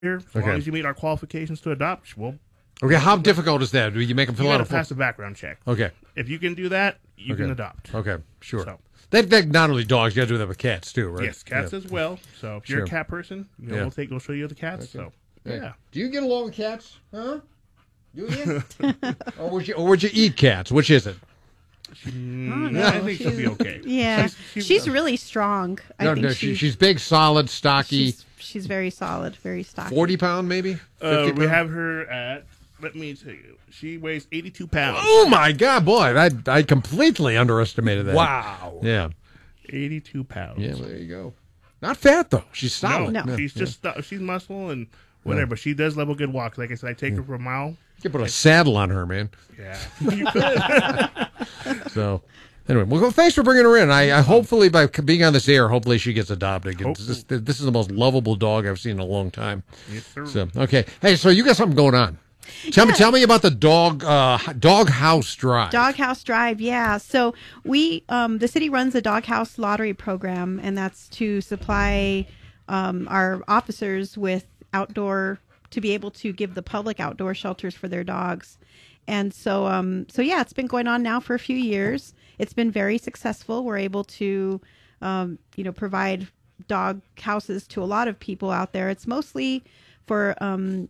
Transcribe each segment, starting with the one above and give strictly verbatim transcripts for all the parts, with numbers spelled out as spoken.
As Okay. long as you meet our qualifications to adopt, we'll Okay, how difficult is that? Do you make them fill you out got a to form? pass a background check. Okay. If you can do that, you Okay. can adopt. Okay, sure. So, They, they not only dogs, you got to do that with cats too, right? yes, cats Yeah. as well. So if you're Sure. a cat person, you know, Yeah. we'll take we'll show you the cats. So Hey, yeah. Do you get along with cats? Huh? Do you? or would you? Or would you eat cats? Which is it? Mm, know. I think she'll be okay. Yeah, She's- she's, really strong. I no, think no, she, she's, she's big, solid, stocky. she's she's very solid, very stocky. Forty pound, maybe. Uh, fifty we pound? have her at. Let me tell you, she weighs eighty-two pounds. Oh my God, boy! I I completely underestimated that. Wow. Yeah. eighty-two pounds. Yeah. Well, there you go. Not fat though. She's No, solid. No. she's just stu- she's muscle and whatever. But she does love a good walk. Like I said, I take her for a mile. You can put a saddle on her, man. Yeah, you could. So, anyway, well, thanks for bringing her in. I, I hopefully by being on this air, hopefully she gets adopted. This, this is the most lovable dog I've seen in a long time. Yes, sir. So, okay, hey, so you got something going on? Tell me, tell me about the dog uh, dog house drive. Doghouse Drive, yeah. So we, um, the city runs a doghouse lottery program, and that's to supply um, our officers with outdoor, to be able to give the public outdoor shelters for their dogs. And so, um, so yeah, it's been going on now for a few years. It's been very successful. We're able to, um, you know, provide dog houses to a lot of people out there. It's mostly for um,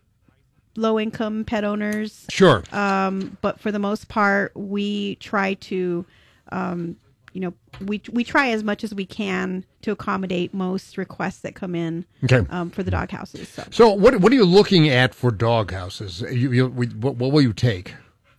low-income pet owners. Sure. Um, but for the most part, we try to, um, you know, we we try as much as we can to accommodate most requests that come in Okay. um, for the dog houses. So, So, what what are you looking at for dog houses? You, you, we, what, what will you take?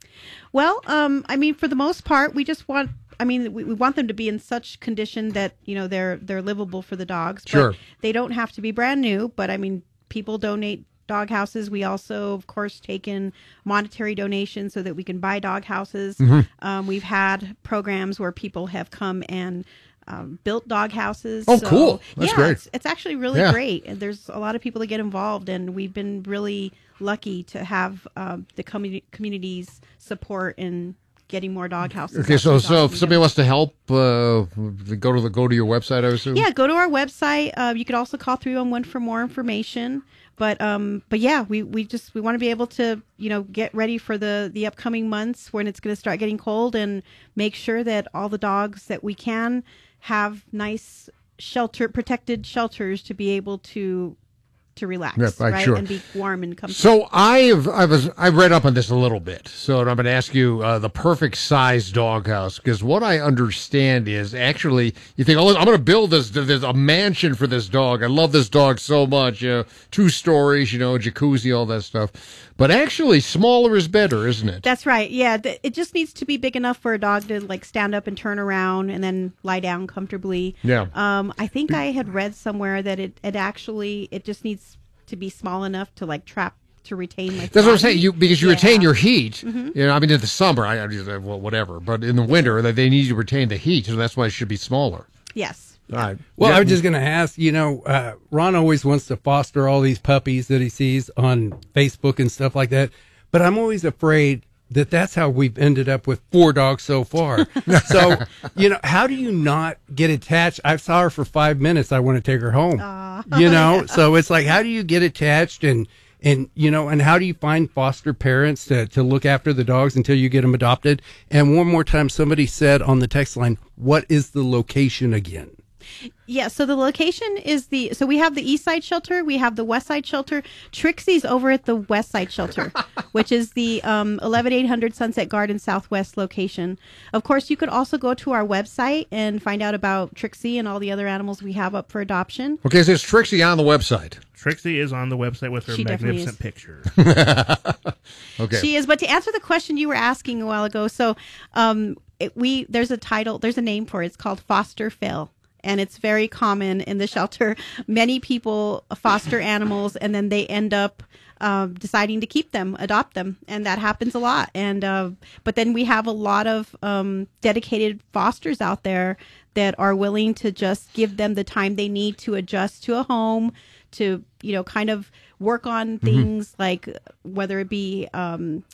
well, um, I mean, for the most part, we just want. I mean, we, we want them to be in such condition that you know they're they're livable for the dogs. But Sure. they don't have to be brand new. But I mean, people donate dog houses. We also, of course, take in monetary donations so that we can buy dog houses. Mm-hmm. Um, we've had programs where people have come and um, built dog houses. Oh, So, cool. That's yeah, great. It's, it's actually really Yeah. great. And there's a lot of people that get involved, and we've been really lucky to have um, the commu- community's support in getting more dog houses. Okay, out so to so dogs if somebody wants to help, uh, go to the go to your website, I assume. Yeah, go to our website. Uh, you could also call three one one for more information. But um, but yeah, we, we just we want to be able to you know get ready for the, the upcoming months when it's going to start getting cold, and make sure that all the dogs that we can have nice shelter protected shelters to be able to to relax, Yep, right, right, sure. and be warm and comfortable. So I've I was I read up on this a little bit. So I'm going to ask you uh, the perfect size doghouse, because what I understand is actually you think, oh, I'm going to build this. There's a mansion for this dog. I love this dog so much. Uh, two stories, you know, jacuzzi, all that stuff. But actually, smaller is better, isn't it? That's right. Yeah, th- it just needs to be big enough for a dog to like stand up and turn around and then lie down comfortably. Yeah. Um, I think I had read somewhere that it, it actually it just needs to be small enough to like trap to retain like. That's what I'm body. saying. You because you Yeah. retain your heat. Mhm. You know, I mean, in the summer, I, I well, whatever. But in the winter, they they need to retain the heat, so that's why it should be smaller. Yes. All right. Well, Yeah. I was just going to ask, you know, uh, Ron always wants to foster all these puppies that he sees on Facebook and stuff like that. But I'm always afraid that that's how we've ended up with four dogs so far. So, you know, how do you not get attached? I saw her for five minutes. I want to take her home, you know? Yeah. So it's like, how do you get attached and, and, you know, and how do you find foster parents to, to look after the dogs until you get them adopted? And one more time, somebody said on the text line, what is the location again? Yeah, so the location is the so we have the east side shelter, we have the west side shelter. Trixie's over at the west side shelter, which is the um, eleven eight hundred Sunset Garden Southwest location. Of course, you could also go to our website and find out about Trixie and all the other animals we have up for adoption. Okay, so it's Trixie on the website. Trixie is on the website with her She definitely magnificent is. picture. Okay. She is, but to answer the question you were asking a while ago, so um, it, we there's a title, there's a name for it. It's called Foster Fail. And it's very common in the shelter. Many people foster animals and then they end up uh, deciding to keep them, adopt them. And that happens a lot. And uh, but then we have a lot of um, dedicated fosters out there that are willing to just give them the time they need to adjust to a home, to, you know, kind of work on things like whether it be um,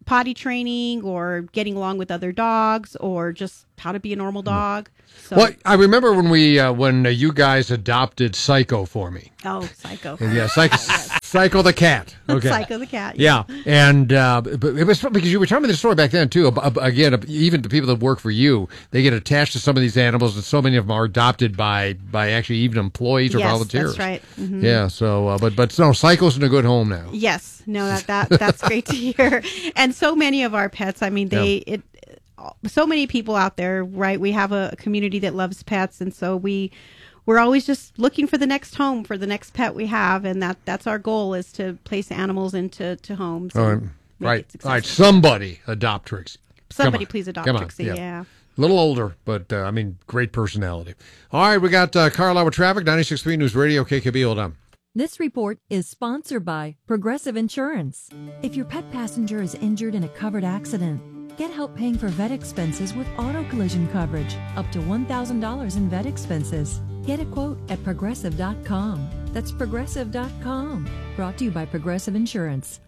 potty training or getting along with other dogs or just how to be a normal dog. So, Well, I remember when we uh, when uh, you guys adopted Psycho for me. oh, Psycho. Yeah, Psycho, Psycho the cat. Okay. Psycho the cat. Yeah, and uh, but it was because you were telling me the story back then too. ab- Again, even the people that work for you, they get attached to some of these animals, and so many of them are adopted by by actually even employees or Yes, volunteers. that's right. Mhm. Yeah. So, uh, but but no, Psycho's in a good home now. Yes, no, that, that that's great to hear. And so many of our pets, I mean, they it so many people out there, right? We have a community that loves pets, and so we we're always just looking for the next home for the next pet we have, and that that's our goal is to place animals into to homes. All right, and make right, it all right. successful. Somebody adopt Trixie. Come Somebody on. please adopt Come on. Trixie. Yeah. A little older, but uh, I mean, great personality. All right, we got uh, Carlisle with traffic. ninety-six point three News Radio, K K B. Hold on. This report is sponsored by Progressive Insurance. If your pet passenger is injured in a covered accident, get help paying for vet expenses with auto collision coverage, up to one thousand dollars in vet expenses. Get a quote at progressive dot com. That's progressive dot com. Brought to you by Progressive Insurance.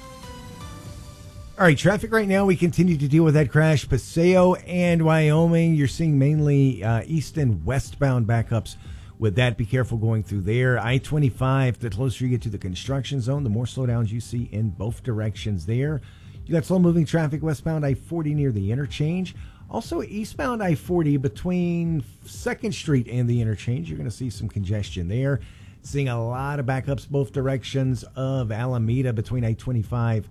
All right, traffic right now. We continue to deal with that crash. Paseo and Wyoming, you're seeing mainly uh, east and westbound backups. With that, be careful going through there. I twenty-five, the closer you get to the construction zone, the more slowdowns you see in both directions there. You got slow-moving traffic westbound I forty near the interchange. Also, eastbound I forty between second Street and the interchange. You're going to see some congestion there. Seeing a lot of backups both directions of Alameda between I twenty-five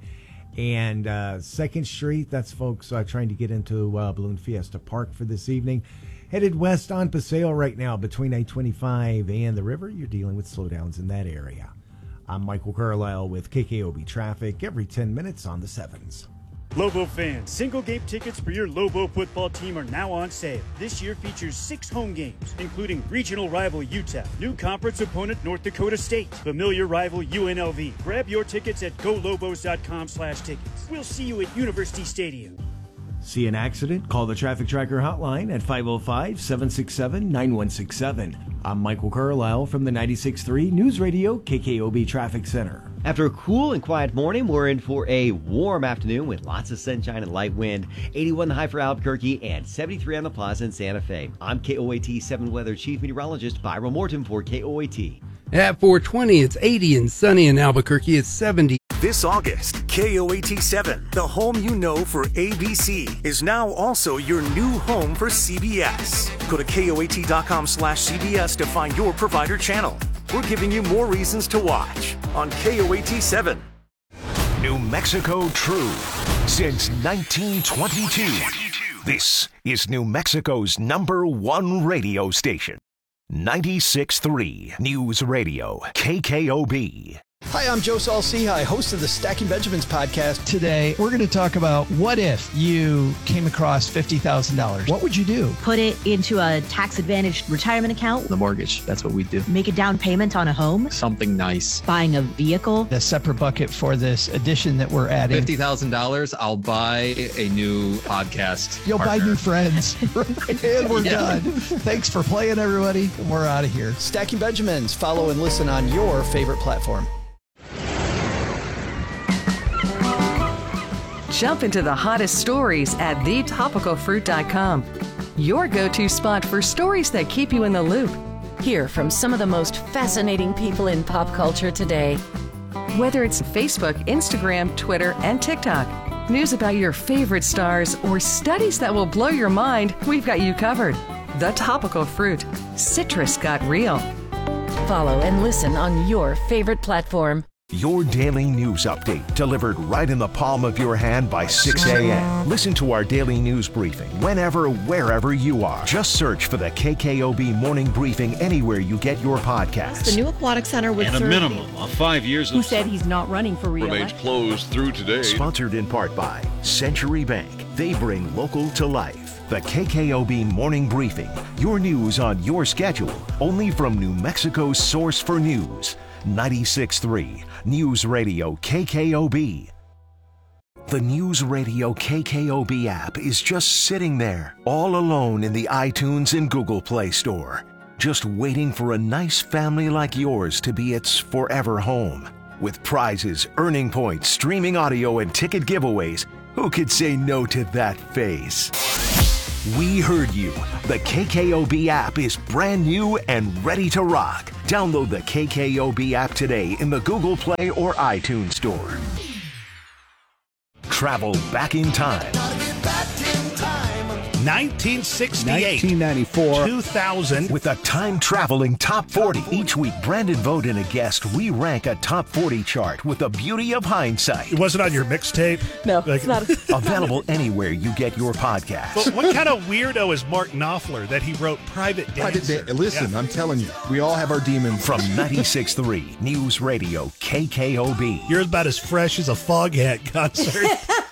and uh, second Street. That's folks uh, trying to get into uh, Balloon Fiesta Park for this evening. Headed west on Paseo right now between I twenty-five and the river. You're dealing with slowdowns in that area. I'm Michael Carlisle with K K O B Traffic every ten minutes on the sevens. Lobo fans, single game tickets for your Lobo football team are now on sale. This year features six home games, including regional rival U T E P, new conference opponent North Dakota State, familiar rival U N L V. Grab your tickets at go lobos dot com slash tickets. We'll see you at University Stadium. See an accident? Call the Traffic Tracker hotline at five oh five, seven six seven, nine one six seven. I'm Michael Carlisle from the ninety-six point three News Radio K K O B Traffic Center. After a cool and quiet morning, we're in for a warm afternoon with lots of sunshine and light wind. eighty-one the high for Albuquerque and seventy-three on the Plaza in Santa Fe. I'm K O A T seven Weather Chief Meteorologist Byron Morton for K O A T. At four twenty, it's eighty and sunny in Albuquerque. It's seventy. This August, K O A T seven, the home you know for A B C, is now also your new home for C B S. Go to K O A T dot com slash C B S to find your provider channel. We're giving you more reasons to watch on K O A T seven. New Mexico True since nineteen twenty-two. This is New Mexico's number one radio station. ninety-six point three News Radio, K K O B. Hi, I'm Joe Saul-Sehy, host of the Stacking Benjamins podcast. Today, we're going to talk about what if you came across fifty thousand dollars? What would you do? Put it into a tax-advantaged retirement account. The mortgage, that's what we do. Make a down payment on a home. Something nice. Buying a vehicle. A separate bucket for this addition that we're adding. fifty thousand dollars, I'll buy a new podcast. You'll partner. buy new friends. And we're Yeah. done. Thanks for playing, everybody. We're out of here. Stacking Benjamins. Follow and listen on your favorite platform. Jump into the hottest stories at the topical fruit dot com. Your go-to spot for stories that keep you in the loop. Hear from some of the most fascinating people in pop culture today. Whether it's Facebook, Instagram, Twitter, and TikTok, news about your favorite stars, or studies that will blow your mind, we've got you covered. The Topical Fruit. Citrus got real. Follow and listen on your favorite platform. Your daily news update delivered right in the palm of your hand by six a.m. Listen to our daily news briefing whenever, wherever you are. Just search for the K K O B Morning Briefing anywhere you get your podcasts. The new aquatic center would and serve a minimum of five years who of said he's not running for remains re-election. closed through today. Sponsored in part by Century Bank. They bring local to life. The K K O B Morning Briefing. Your news on your schedule. Only from New Mexico's source for news. ninety-six point three News Radio K K O B. The News Radio K K O B app is just sitting there, all alone in the iTunes and Google Play Store, just waiting for a nice family like yours to be its forever home. With prizes, earning points, streaming audio, and ticket giveaways, Who could say no to that face? We heard you. The K K O B app is brand new and ready to rock. Download the K K O B app today in the Google Play or iTunes Store. Travel back in time. nineteen sixty-eight, nineteen ninety-four, two thousand. With a time-traveling top forty. Each week, Brandon Vogt and a guest, we rank a top forty chart with the beauty of hindsight. It wasn't on your mixtape? No, like, it's not. Available anywhere you get your podcast. But what kind of weirdo is Mark Knopfler that he wrote Private Dancer? Private da- Listen, yeah. I'm telling you, we all have our demons. From ninety-six point three News Radio K K O B. You're about as fresh as a Foghat concert.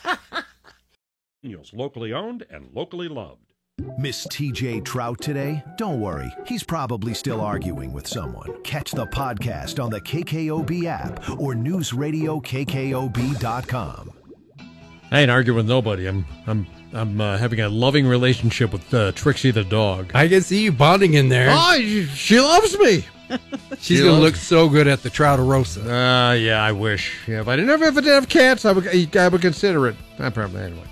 Locally owned and locally loved. Miss T J Trout today? Don't worry, he's probably still arguing with someone. Catch the podcast on the K K O B app or news radio K K O B dot com. I ain't arguing with nobody. I'm I'm I'm uh, having a loving relationship with uh, Trixie the dog. I can see you bonding in there. Oh, she loves me. She's going to look so good at the Troutarosa. Uh, yeah, I wish. Yeah, if I didn't have, if I didn't have cats, I would I would consider it. I probably anyway.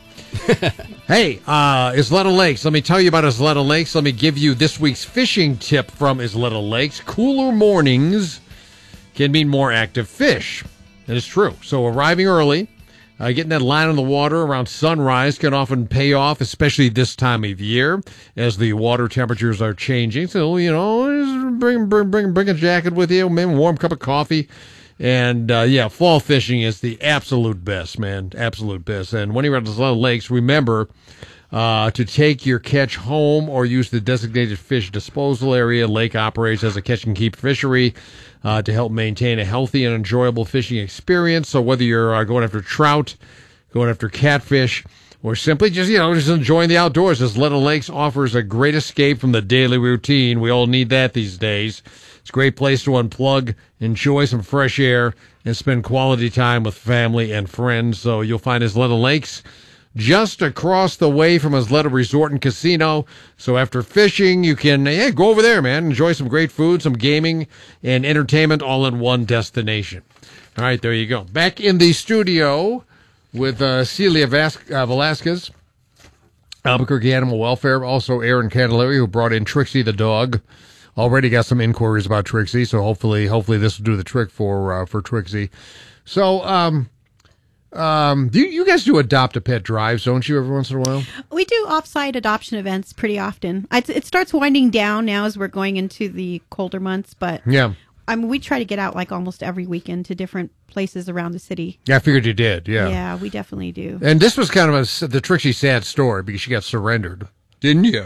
Hey, uh, Isleta Lakes. Let me tell you about Isleta Lakes. Let me give you this week's fishing tip from Isleta Lakes. Cooler mornings can mean more active fish. That is true. So arriving early, uh, getting that line on the water around sunrise can often pay off, especially this time of year as the water temperatures are changing. So, you know, just bring, bring, bring, bring a jacket with you, maybe a warm cup of coffee. And, uh, yeah, fall fishing is the absolute best, man. Absolute best. And when you're at Isleta Lakes, remember uh, to take your catch home or use the designated fish disposal area. Lake operates as a catch-and-keep fishery uh, to help maintain a healthy and enjoyable fishing experience. So whether you're uh, going after trout, going after catfish, or simply just, you know, just enjoying the outdoors, Isleta Lakes offers a great escape from the daily routine. We all need that these days. It's a great place to unplug, enjoy some fresh air, and spend quality time with family and friends. So you'll find Isleta Lakes just across the way from Isleta Resort and Casino. So after fishing, you can yeah, go over there, man. Enjoy some great food, some gaming, and entertainment all in one destination. All right, there you go. Back in the studio with uh, Celia Vas- uh, Velasquez, Albuquerque Animal Welfare, also Aaron Candelaria, who brought in Trixie the dog. Already got some inquiries about Trixie, so hopefully, hopefully this will do the trick for uh, for Trixie. So, um, um, do you, you guys do adopt a pet drives, don't you? Every once in a while, we do off-site adoption events pretty often. It, it starts winding down now as we're going into the colder months, but yeah, I mean, we try to get out like almost every weekend to different places around the city. Yeah, I figured you did. Yeah, yeah, we definitely do. And this was kind of a, the Trixie sad story because she got surrendered, didn't you?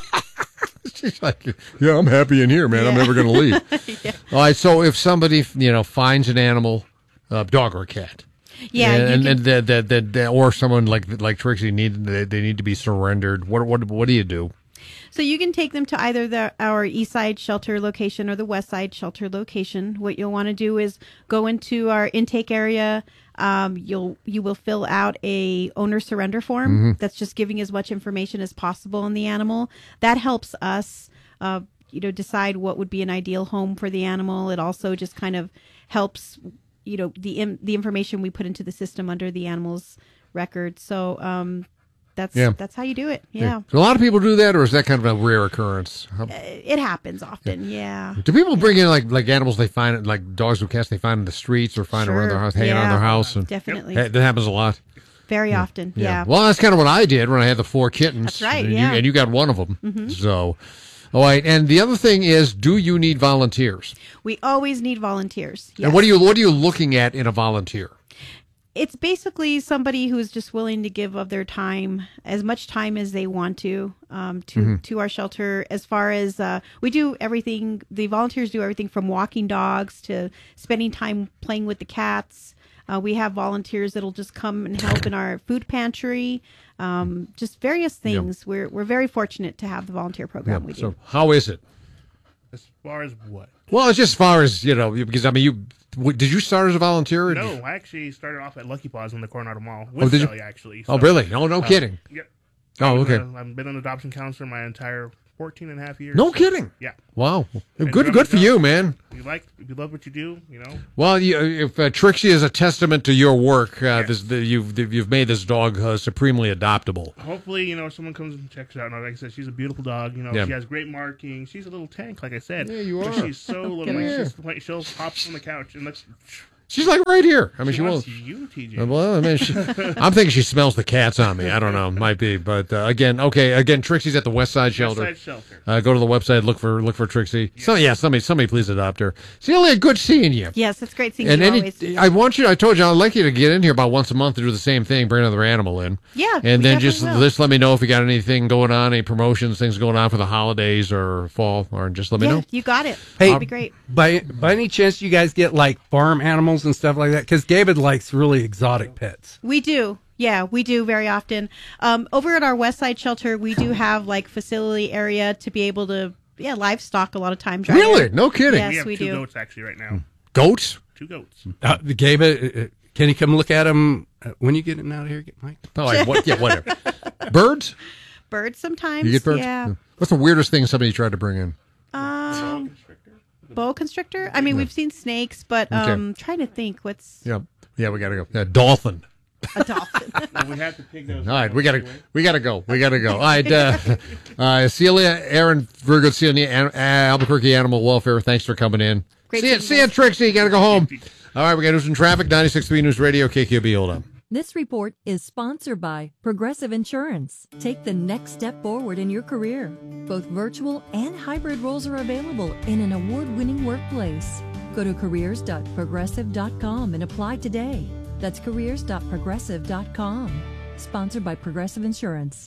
She's like, yeah, I'm happy in here, man. Yeah. I'm never going to leave. Yeah. All right, so if somebody, you know, finds an animal, a dog or a cat, yeah, and, can... and that, that, that, that, or someone like like Trixie need they, they need to be surrendered. What what what do you do? So you can take them to either the our east side shelter location or the west side shelter location. What you'll want to do is go into our intake area. Um, you'll you will fill out a owner surrender form. Mm-hmm. That's just giving as much information as possible on the animal. That helps us, uh, you know, decide what would be an ideal home for the animal. It also just kind of helps, you know, the in, the information we put into the system under the animal's record. So um, that's yeah. that's how you do it. Yeah. yeah. So a lot of people do that, or is that kind of a rare occurrence? Uh, it happens often. Yeah. yeah. Do people bring in like like animals they find, like dogs or cats they find in the streets or find sure. around their house, hanging yeah. around their house? And Definitely. That happens a lot. Very yeah. often. Yeah. yeah. Well, that's kind of what I did when I had the four kittens. That's right. And yeah. You, and you got one of them. Mm-hmm. So. All right, and the other thing is, do you need volunteers? We always need volunteers. Yes. And what are you what are you looking at in a volunteer? It's basically somebody who's just willing to give of their time, as much time as they want to, um, to mm-hmm. to our shelter. As far as uh, we do everything, the volunteers do everything from walking dogs to spending time playing with the cats. Uh, we have volunteers that'll just come and help in our food pantry. Um, just various things. Yep. We're we're very fortunate to have the volunteer program yep. we do. So how is it? As far as what? Well, it's just as far as, you know, because I mean, you did you start as a volunteer? No, I actually started off at Lucky Paws in the Coronado Mall with oh, did Sally, you? actually. So, oh, really? No, no uh, kidding. Yep. Oh, okay. Uh, I've been an adoption counselor my entire fourteen and a half years. No so, kidding. Yeah. Wow. And Good, drum good and for drum. you, man. If you like, if you love what you do, you know. Well, you, if uh, Trixie is a testament to your work, uh, this, the, you've you've made this dog uh, supremely adoptable. Hopefully, you know, someone comes and checks it out. And like I said, she's a beautiful dog. You know, Yeah. she has great marking. She's a little tank, like I said. Yeah, you But are. she's so little. Come here. She's, she'll hop on the couch and let's. She's like right here. I mean, she, She wants won't. you, T J. Uh, Well, I mean, she, I'm thinking she smells the cats on me. I don't know, might be, but uh, again, okay, again, Trixie's at the West Side Shelter. West Side Shelter. Uh, go to the website, look for look for Trixie. So yeah, somebody somebody please adopt her. Celia, good seeing you. Yes, it's great seeing And you any, always. I want you. I told you I'd like you to get in here about once a month to do the same thing, bring another animal in. Yeah, and we then just definitely will. just let me know if you got anything going on, any promotions, things going on for the holidays or fall, or just let me yeah, know. you got it. Hey, That'd be great. By by any chance, you guys get like farm animals and stuff like that? Because David likes really exotic pets. We do. Yeah, we do very often. Um, over at our West Side Shelter, we do have like facility area to be able to, yeah, livestock a lot of times. right? Really? No kidding. Yes, we have we two do. goats actually right now. Goats? Two goats. Uh, Gabe, uh, can you come look at them uh, when you get him out of here, Mike? Oh, like, what? Yeah, whatever. Birds? Birds sometimes. You get birds? Yeah. What's the weirdest thing somebody tried to bring in? Um, boa constrictor. I mean, we've seen snakes, but Okay. um, trying to think what's Yeah, yeah, we gotta go. Yeah, dolphin. a dolphin. Well, we have to pick those. All right, we gotta, we gotta go. We gotta go. All right, uh, uh, Celia, Aaron, very good seeing you. An- uh, Albuquerque Animal Welfare. Thanks for coming in. Great see you, seeing you see you, Trixie. Gotta go home. All right, we gotta do some traffic. ninety-six point three News Radio, K Q B. Hold on. This report is sponsored by Progressive Insurance. Take the next step forward in your career. Both virtual and hybrid roles are available in an award-winning workplace. Go to careers dot progressive dot com and apply today. That's careers dot progressive dot com. Sponsored by Progressive Insurance.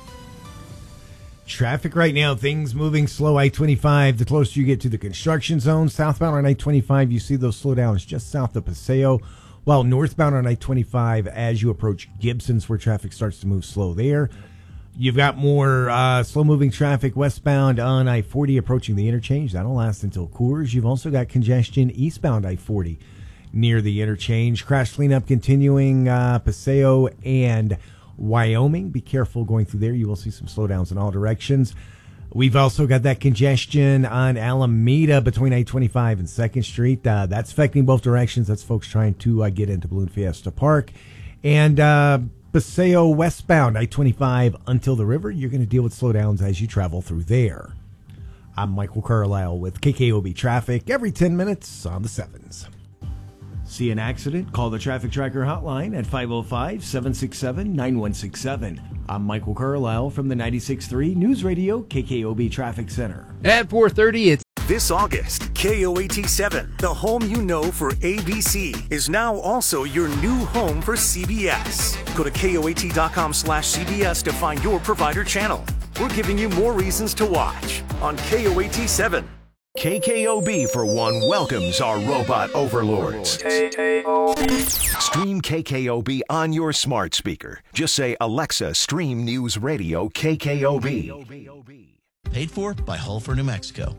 Traffic right now, things moving slow. I twenty-five, the closer you get to the construction zone. Southbound on I twenty-five, you see those slowdowns just south of Paseo. While northbound on I twenty-five, as you approach Gibson's, where traffic starts to move slow there. You've got more uh, slow-moving traffic westbound on I forty approaching the interchange. That'll last until Coors. You've also got congestion eastbound I forty near the interchange. Crash cleanup continuing uh, Paseo and Wyoming. Be careful going through there. You will see some slowdowns in all directions. We've also got that congestion on Alameda between I twenty-five and second Street. Uh, that's affecting both directions. That's folks trying to uh, get into Balloon Fiesta Park. And uh, Paseo westbound, I twenty-five until the river. You're going to deal with slowdowns as you travel through there. I'm Michael Carlisle with K K O B Traffic every ten minutes on the sevens. See an accident? Call the Traffic Tracker hotline at five oh five, seven six seven, nine one six seven. I'm Michael Carlisle from the ninety-six point three News Radio K K O B Traffic Center. At four thirty, it's This August, K O A T seven, the home you know for A B C, is now also your new home for C B S. Go to K O A T dot com slash C B S to find your provider channel. We're giving you more reasons to watch on K O A T seven. K K O B, for one, welcomes our robot overlords. Stream K K O B on your smart speaker. Just say, Alexa, stream News Radio K K O B. Paid for by Hull for New Mexico.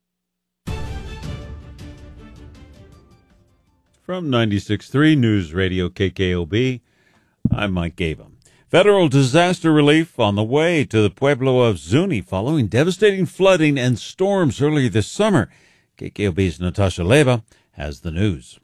From ninety-six point three News Radio K K O B, I'm Mike Gabum. Federal disaster relief on the way to the pueblo of Zuni following devastating flooding and storms earlier this summer. K K O B's Natasha Leva has the news.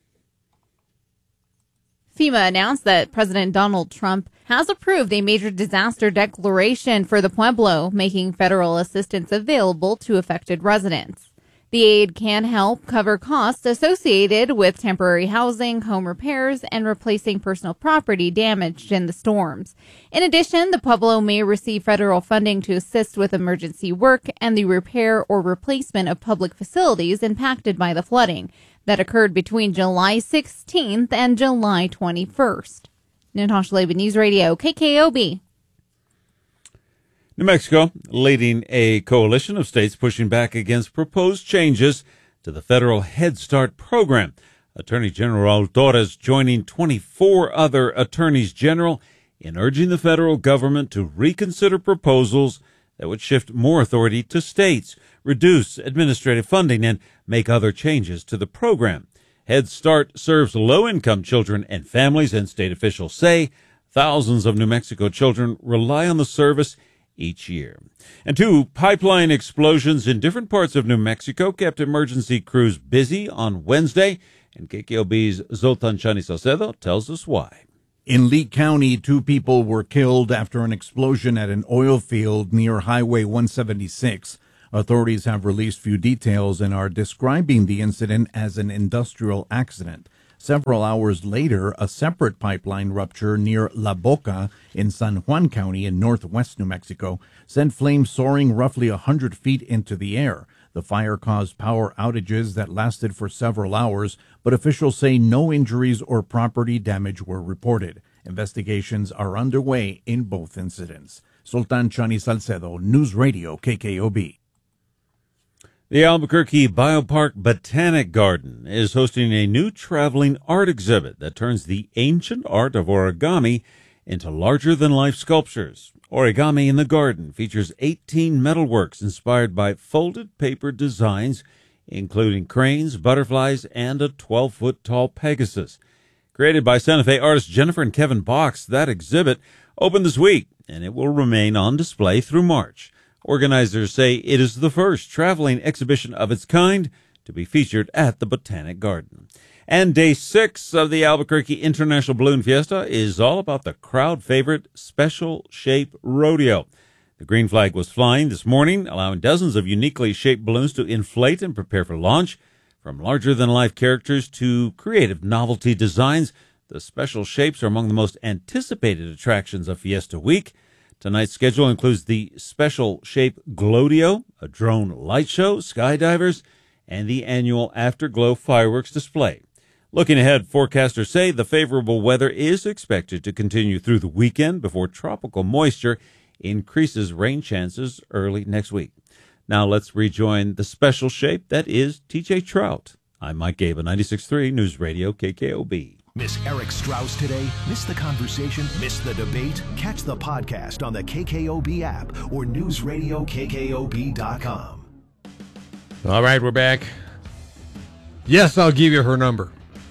FEMA announced that President Donald Trump has approved a major disaster declaration for the pueblo, making federal assistance available to affected residents. The aid can help cover costs associated with temporary housing, home repairs, and replacing personal property damaged in the storms. In addition, the pueblo may receive federal funding to assist with emergency work and the repair or replacement of public facilities impacted by the flooding that occurred between July sixteenth and July twenty-first. Natasha Levy, News Radio, K K O B. New Mexico leading a coalition of states pushing back against proposed changes to the federal Head Start program. Attorney General Torres joining twenty-four other attorneys general in urging the federal government to reconsider proposals that would shift more authority to states, reduce administrative funding, and make other changes to the program. Head Start serves low-income children and families, and state officials say thousands of New Mexico children rely on the service each year. And two pipeline explosions in different parts of New Mexico kept emergency crews busy on Wednesday, and K K O B's Zoltan Chani Salcedo tells us why. In Lee County, two people were killed after an explosion at an oil field near Highway one seventy-six. Authorities have released few details and are describing the incident as an industrial accident. Several hours later, a separate pipeline rupture near La Boca in San Juan County in northwest New Mexico sent flames soaring roughly one hundred feet into the air. The fire caused power outages that lasted for several hours, but officials say no injuries or property damage were reported. Investigations are underway in both incidents. Sultan Chani Salcedo, News Radio K K O B. The Albuquerque Biopark Botanic Garden is hosting a new traveling art exhibit that turns the ancient art of origami into larger-than-life sculptures. Origami in the Garden features eighteen metalworks inspired by folded paper designs, including cranes, butterflies, and a twelve-foot-tall Pegasus. Created by Santa Fe artists Jennifer and Kevin Box, that exhibit opened this week, and it will remain on display through March. Organizers say it is the first traveling exhibition of its kind to be featured at the Botanic Garden. And day six of the Albuquerque International Balloon Fiesta is all about the crowd favorite Special Shape Rodeo. The green flag was flying this morning, allowing dozens of uniquely shaped balloons to inflate and prepare for launch. From larger-than-life characters to creative novelty designs, the special shapes are among the most anticipated attractions of Fiesta Week. Tonight's schedule includes the Special Shape Glowdio, a drone light show, skydivers, and the annual Afterglow fireworks display. Looking ahead, forecasters say the favorable weather is expected to continue through the weekend before tropical moisture increases rain chances early next week. Now let's rejoin the special shape that is T J Trout. I'm Mike Gabe, ninety-six point three News Radio K K O B. Miss Eric Strauss today? Miss the conversation? Miss the debate? Catch the podcast on the K K O B app or news radio K K O B dot com. All right, we're back. Yes, I'll give you her number.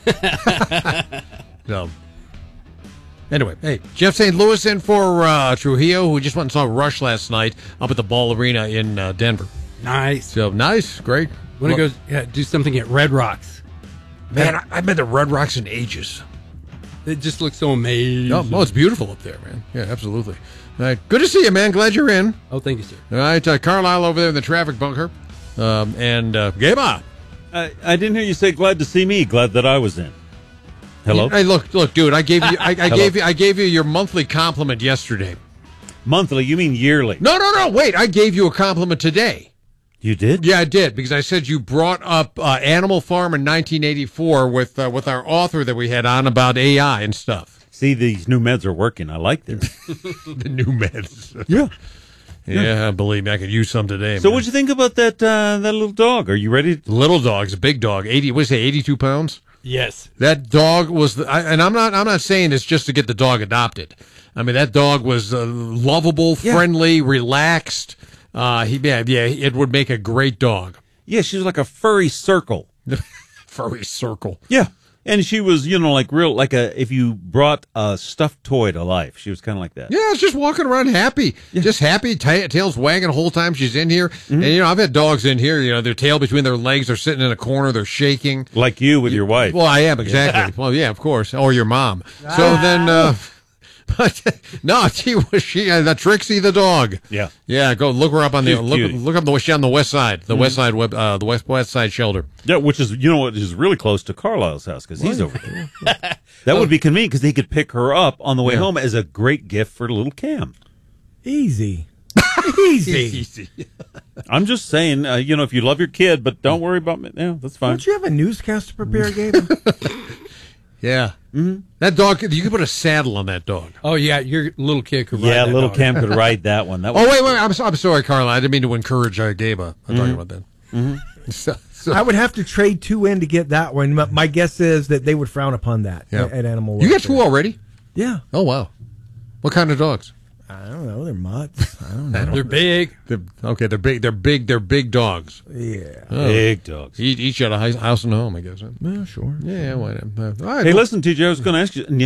So, anyway, hey, Jeff Saint Louis in for uh, Trujillo, who just went and saw Rush last night up at the Ball Arena in uh, Denver. Nice. So, nice, great. Want to go yeah, do something at Red Rocks? Man, I, I've been to Red Rocks in ages. It just looks so amazing. Oh, oh, it's beautiful up there, man. Yeah, absolutely. All right, good to see you, man. Glad you're in. Oh, thank you, sir. All right, uh, Carlisle over there in the traffic bunker. Um, and uh, Gaba. I, I didn't hear you say glad to see me. Glad that I was in. Hello. Hey, look, look, dude. I gave you, I, I gave you, I gave you your monthly compliment yesterday. Monthly? You mean yearly? No, no, no. Wait, I gave you a compliment today. You did? Yeah, I did, because I said you brought up uh, Animal Farm in nineteen eighty-four with uh, with our author that we had on about A I and stuff. See, these new meds are working. I like this. The new meds. Yeah. Yeah, yeah, believe me, I could use some today. So man. what'd you think about that uh, that little dog? Are you ready? Little dog's a big dog. eighty, what did you say, eighty-two pounds? Yes. That dog was, the, I, and I'm not I'm not saying this just to get the dog adopted. I mean, that dog was uh, lovable, Yeah. friendly, relaxed. Uh, he, yeah, yeah, it would make a great dog. Yeah, she was like a furry circle. Furry circle. Yeah. And she was, you know, like real, like a, if you brought a stuffed toy to life, she was kind of like that. Yeah, it's just walking around happy. Yeah. Just happy, ta tail's wagging the whole time she's in here. Mm-hmm. And, you know, I've had dogs in here, you know, their tail between their legs, they're sitting in a corner, they're shaking. Like you with your wife. Well, I am, exactly. Yeah. Well, yeah, of course. Or your mom. Ah. So then, uh, but no, she was she uh, the Trixie the dog. Yeah, yeah. Go look her up on the She's look cute. look up the she on the west side, the mm-hmm. west side web, uh, the west west side shelter. Yeah, which is you know what is really close to Carlisle's house because he's over there. That would be convenient because he could pick her up on the way yeah. home as a great gift for little Cam. Easy, easy, easy. I'm just saying, uh, you know, if you love your kid, but don't worry about me. Yeah, that's fine. Don't you have a newscast to prepare, Gabe? Yeah. Mm-hmm. That dog, you could put a saddle on that dog. Oh, yeah, your little kid could ride yeah, that little dog. Cam could ride that one. That oh, wait, wait, I'm, I'm sorry, Carla. I didn't mean to encourage uh, Gabe. I'm mm-hmm. talking about that. Mm-hmm. so, so. I would have to trade two in to get that one. My, my guess is that they would frown upon that yeah. at, at Animal You got two already? Yeah. Oh, wow. What kind of dogs? I don't know. They're mutts. I don't know. They're big. They're, okay, they're big. They're big. They're big dogs. Yeah, oh. big dogs. Each, each at a house and home, I guess. Yeah, sure. Yeah, why not? Uh, all right, hey, well, listen, T J, I was going to ask you. You know,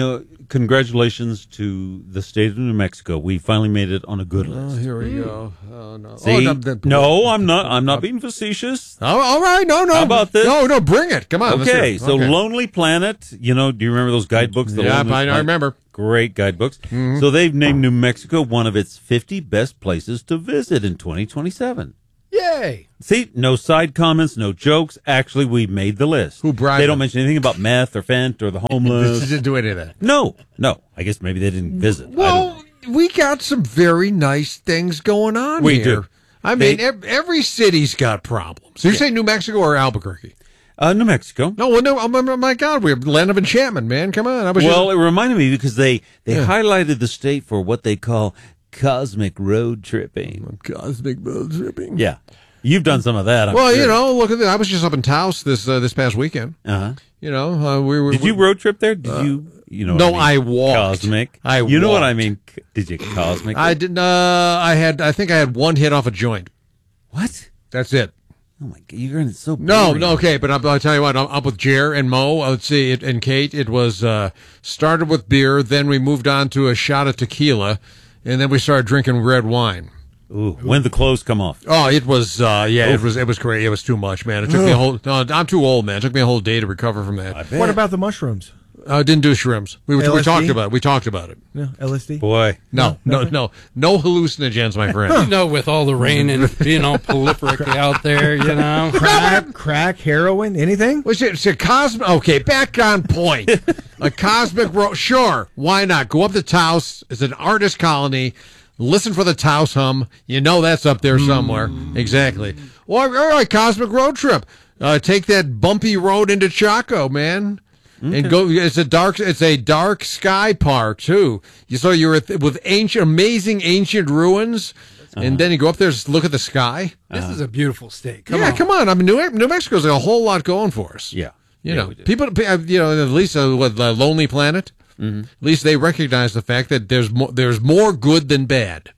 congratulations to the state of New Mexico. We finally made it on a good list. Oh, here we go. Oh, no. See? Oh, no, then- no, I'm not. I'm not being facetious. Oh, all right. No, no. How about this? No, no, bring it. Come on. let's hear Okay, it. so Okay. Lonely Planet, you know, do you remember those guidebooks? The Yeah, Lonely I, I Planet? remember. Great guidebooks. Mhm. So they've named New Mexico one of its fifty best places to visit in twenty twenty-seven. Yay! See, no side comments, no jokes. Actually, we made the list. Who bribed They don't them? mention anything about meth or fent or the homeless. This didn't do any of that. No, no. I guess maybe they didn't visit. I don't Well, we got some very nice things going on We here. do. I mean, They- ev- every city's got problems. So you're saying New Mexico or Albuquerque? Uh, New Mexico. No, well, no. Oh my God, we're land of enchantment, man. Come on. I was Well, just- it reminded me because they, they Yeah. highlighted the state for what they call cosmic road tripping. Cosmic road tripping. Yeah. You've done some of that. I'm well, sure. you know, look at that. I was just up in Taos this uh, this past weekend. Uh-huh. You know, uh, we were. Did you road trip there? Did you? You know? no, what I, I mean? walked. Cosmic. I You know what I walked. mean? C- Did you cosmic? I didn't. Uh, I had. I think I had one hit off a joint. What? That's it. Oh my God! You're in so. No, boring. no, okay, but I'll, I'll tell you what. I'm up with Jer and Mo. uh, Let's see, it, and Kate. It was uh, started with beer, then we moved on to a shot of tequila, and then we started drinking red wine. Ooh, when the clothes come off. Oh, it was. Uh, yeah, it was. It was great. It was too much, man. It took me a whole. No, I'm too old, man. It took me a whole day to recover from that. What about the mushrooms? Uh, didn't do shrooms. We, were, we L S D? talked about it. We talked about it. No, L S D? Boy. No, no, no, no hallucinogens, my friend. You know, with all the rain and being all prolific out there, you know. Crack, crack, heroin, anything? Was it, it's a cosmic? Okay, back on point. A cosmic road. Sure, why not? Go up to Taos. It's an artist colony. Listen for the Taos hum. You know that's up there somewhere. Exactly. Well, all right, cosmic road trip. Uh, take that bumpy road into Chaco, man. And go. It's a dark. It's a dark sky park too. You so you're with, with ancient, amazing ancient ruins, and then you go up there, just look at the sky. This is a beautiful state. Come yeah, on. come on. I mean, New, New Mexico's got a whole lot going for us. Yeah. You Yeah, know, we do. people. You know, at least uh, with uh, Lonely Planet. Mm-hmm. At least they recognize the fact that there's more. There's more good than bad.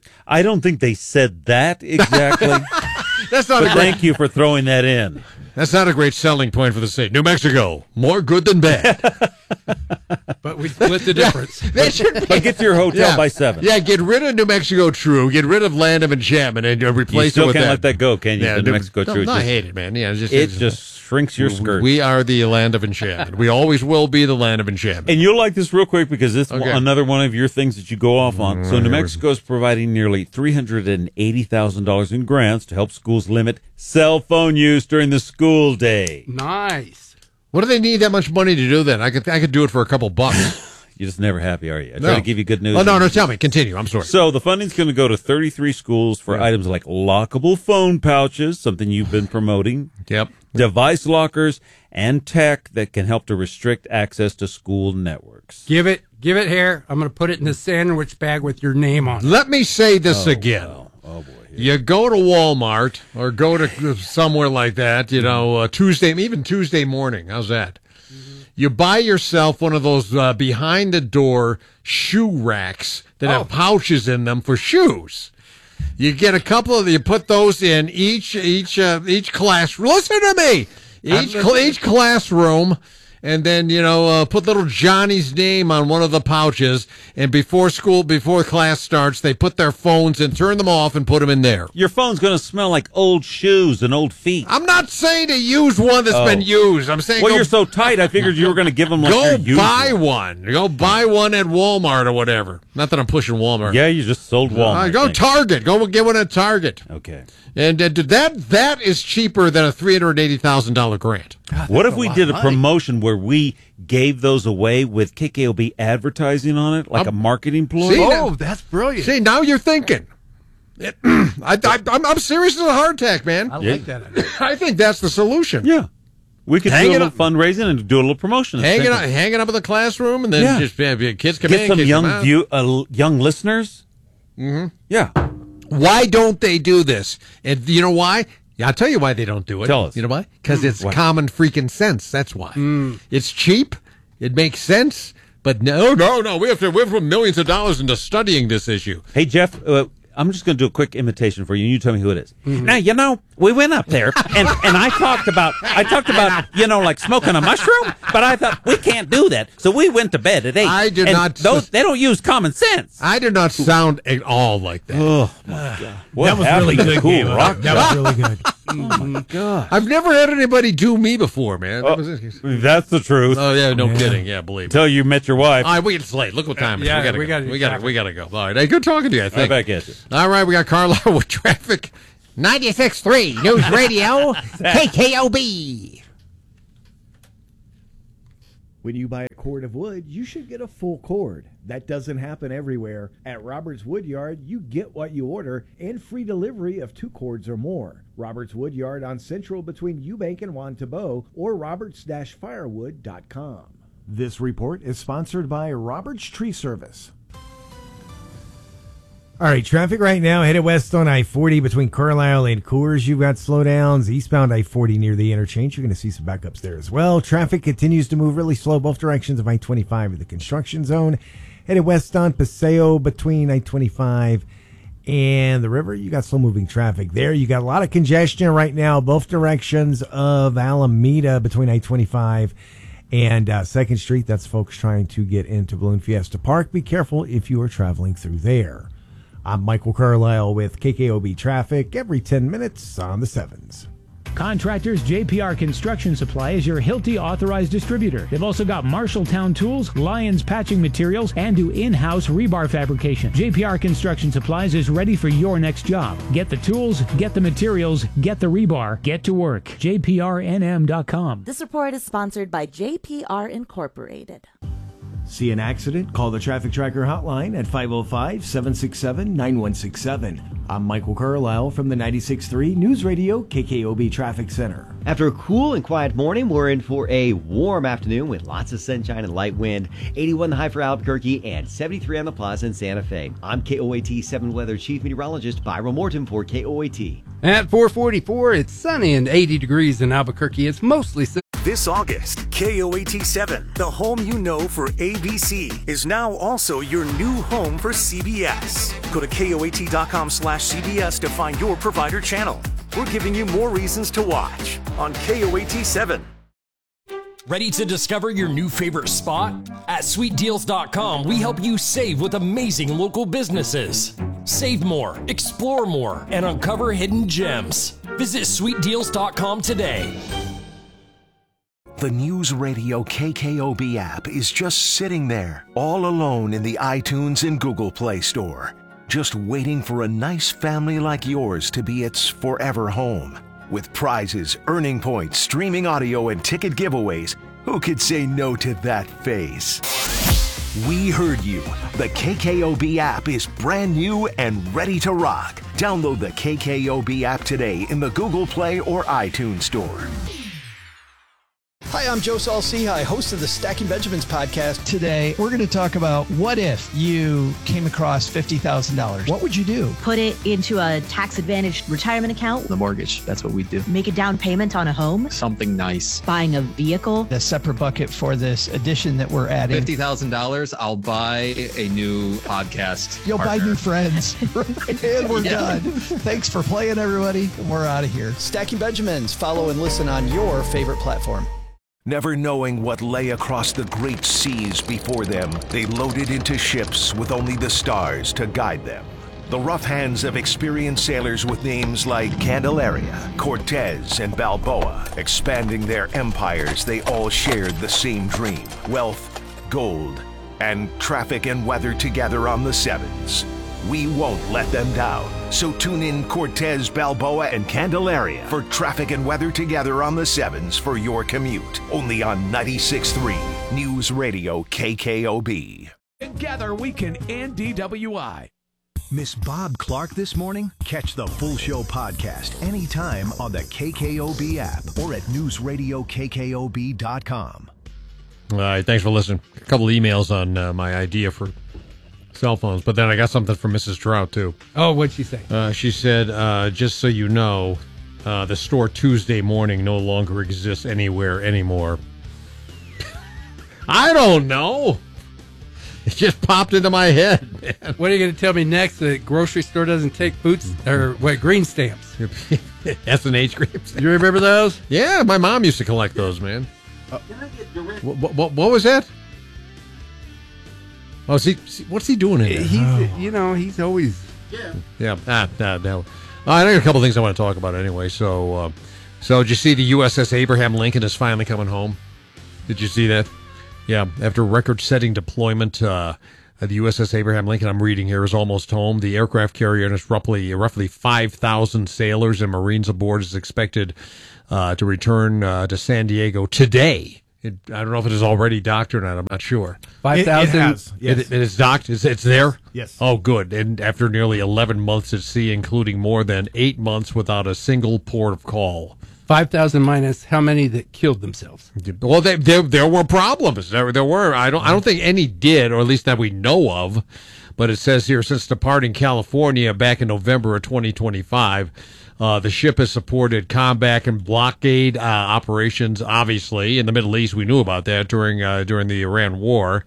I don't think they said that exactly. That's not but a great. thank you for throwing that in. That's not a great selling point for the state. New Mexico, more good than bad. But we split the difference. They should be- But get to your hotel Yeah. by seven. Yeah, get rid of New Mexico True. Get rid of Land of Enchantment and uh, You replace still it with can't that. let that go, can you? Yeah, the New Mexico no, True. no, It I just- hate it, man. Yeah, it's just, It it's- just shrinks your skirt. We are the Land of Enchantment. We always will be the Land of Enchantment. And you'll like this real quick because this is Okay. another one of your things that you go off on. So New Mexico is providing nearly three hundred eighty thousand dollars in grants to help schools limit cell phone use during the school day. Nice. What do they need that much money to do that? I could I could do it for a couple bucks. You're just never happy, are you? I No. try to give you good news. Oh no, no, tell me. Continue. I'm sorry. So the funding's going to go to thirty-three schools for Yeah. items like lockable phone pouches, something you've been promoting. Yep. Device lockers and tech that can help to restrict access to school networks. Give it, give it here. I'm going to put it in the sandwich bag with your name on it. Let me say this again. Oh boy. You go to Walmart or go to somewhere like that, you know, uh, Tuesday, even Tuesday morning. How's that? You buy yourself one of those uh, behind the door shoe racks that Oh. have pouches in them for shoes. You get a couple of, you put those in each each uh, each class. Listen to me. Each cl- each classroom. And then, you know, uh, put little Johnny's name on one of the pouches. And before school, before class starts, they put their phones and turn them off and put them in there. Your phone's going to smell like old shoes and old feet. I'm not saying to use one that's Oh. been used. I'm saying Well, go, you're so tight, I figured you were going to give them like go your usual. buy one. Go buy one at Walmart or whatever. Not that I'm pushing Walmart. Yeah, you just sold Walmart. Uh, go things. Target. Go get one at Target. Okay. And uh, that that is cheaper than a three hundred eighty thousand dollar grant. What if we did a promotion where we gave those away with K K O B advertising on it, like Um, a marketing ploy? See, Oh, now- that's brilliant. See, now you're thinking. It- I, I, I'm, I'm serious as a heart attack, man. I Yeah. like that idea. I think that's the solution. Yeah. We could Hang do a it little up. fundraising and do a little promotion. Hanging Think up, of- hanging up in the classroom, and then Yeah. just yeah, yeah, kids come Get in, some kids young come out. view, uh, young listeners. Mhm. Yeah. Why don't they do this? And you know why? Yeah, I'll tell you why they don't do it. Tell us. You know why? Because it's Why? common freaking sense. That's why. It's cheap. It makes sense. But no, no, no. We have to. We have to put millions of dollars into studying this issue. Hey, Jeff, uh, I'm just going to do a quick imitation for you, and you tell me who it is. Mm-hmm. Now, you know, we went up there, and, and I talked about, I talked about, you know, like smoking a mushroom, but I thought, we can't do that. So we went to bed at eight. I did and not. Those, they don't use common sense. I did not sound at all like that. Oh, my God. What that was really good, cool game. rock That was really good. Oh, my God. I've never had anybody do me before, man. That Oh, was, that's the truth. oh, yeah, no Yeah. kidding. Yeah, believe me. Until you met your wife. All right, we it's late. Look what time it is. Yeah, we gotta we go. gotta do we gotta traffic. we gotta go. All right, hey, good talking to you. I think. Right back at you. All right, we got Carlisle with traffic. ninety-six point three News Radio K K O B. When you buy a cord of wood, you should get a full cord. That doesn't happen everywhere. At Roberts Woodyard, you get what you order and free delivery of two cords or more. Roberts Woodyard on Central between Eubank and Wantabeau or roberts dash firewood dot com. This report is sponsored by Roberts Tree Service. All right, traffic right now headed west on I forty between Carlisle and Coors. You've got slowdowns. Eastbound I forty near the interchange. You're going to see some backups there as well. Traffic continues to move really slow both directions of I twenty-five in the construction zone. Headed west on Paseo between I twenty-five and the river. You got slow moving traffic there. You got a lot of congestion right now both directions of Alameda between I twenty-five and uh, second Street. That's folks trying to get into Balloon Fiesta Park. Be careful if you are traveling through there. I'm Michael Carlisle with K K O B Traffic every ten minutes on the sevens. Contractors, J P R Construction Supply is your Hilti authorized distributor. They've also got Marshalltown Tools, Lyons Patching Materials, and do in-house rebar fabrication. J P R Construction Supplies is ready for your next job. Get the tools, get the materials, get the rebar, get to work. J P R N M dot com. This report is sponsored by J P R Incorporated. See an accident? Call the Traffic Tracker hotline at five oh five, seven six seven, nine one six seven. I'm Michael Carlisle from the ninety-six point three News Radio K K O B Traffic Center. After a cool and quiet morning, we're in for a warm afternoon with lots of sunshine and light wind. eighty-one the high for Albuquerque and seventy-three on the Plaza in Santa Fe. I'm K O A T seven Weather Chief Meteorologist Byron Morton for K O A T. At four forty-four, it's sunny and eighty degrees in Albuquerque. It's mostly sunny. This August, K O A T seven, the home you know for A B C, is now also your new home for C B S. Go to K O A T dot com slash C B S to find your provider channel. We're giving you more reasons to watch on K O A T seven. Ready to discover your new favorite spot? At sweet deals dot com, we help you save with amazing local businesses. Save more, explore more, and uncover hidden gems. Visit sweet deals dot com today. The News Radio K K O B app is just sitting there, all alone in the iTunes and Google Play Store, just waiting for a nice family like yours to be its forever home. With prizes, earning points, streaming audio, and ticket giveaways, who could say no to that face? We heard you. The K K O B app is brand new and ready to rock. Download the K K O B app today in the Google Play or iTunes Store. Hi, I'm Joe Saul-Sehy, host of the Stacking Benjamins podcast. Today, we're going to talk about what if you came across fifty thousand dollars. What would you do? Put it into a tax-advantaged retirement account. The mortgage, that's what we do. Make a down payment on a home. Something nice. Buying a vehicle. A separate bucket for this addition that we're adding. fifty thousand dollars, I'll buy a new podcast You'll partner. buy new friends. And we're Yeah. done. Thanks for playing, everybody. We're out of here. Stacking Benjamins. Follow and listen on your favorite platform. Never knowing what lay across the great seas before them, they loaded into ships with only the stars to guide them. The rough hands of experienced sailors with names like Candelaria, Cortez, and Balboa, expanding their empires, they all shared the same dream: wealth, gold, and traffic and weather together on the sevens. We won't let them down. So tune in Cortez, Balboa, and Candelaria for traffic and weather together on the sevens for your commute. Only on ninety-six point three News Radio K K O B. Together we can end D W I. Miss Bob Clark this morning? Catch the full show podcast anytime on the K K O B app or at news radio K K O B dot com. All right, thanks for listening. A couple emails on uh, my idea for cell phones, but then I got something from Missus Trout, too. Oh, what'd she say? Uh, she said, uh, just so you know, uh, the store Tuesday morning no longer exists anywhere anymore. I don't know. It just popped into my head, man. What are you going to tell me next? The grocery store doesn't take food or what? Green stamps. S and H grapes. You remember those? Yeah, my mom used to collect those, man. Uh, what, what, what was that? Oh, is he, what's he doing in there? He's, oh. you know, he's always. Yeah. Yeah. Ah, no, no. Uh, I got a couple things I want to talk about anyway. So, uh, so did you see the U S S Abraham Lincoln is finally coming home? Did you see that? Yeah. After record-setting deployment, uh, the U S S Abraham Lincoln, I'm reading here, is almost home. The aircraft carrier and its roughly roughly five thousand sailors and Marines aboard is expected uh, to return uh, to San Diego today. It, I don't know if it is already docked or not. I'm not sure. Five thousand. Yes. It, it is docked. It's, it's there. Yes. Oh, good. And after nearly eleven months at sea, including more than eight months without a single port of call. Five thousand minus how many that killed themselves? Well, they, there there were problems. There there were. I don't I don't think any did, or at least that we know of. But it says here, since departing California back in November of twenty twenty-five. Uh, the ship has supported combat and blockade uh, operations, obviously, in the Middle East. We knew about that during uh, during the Iran war.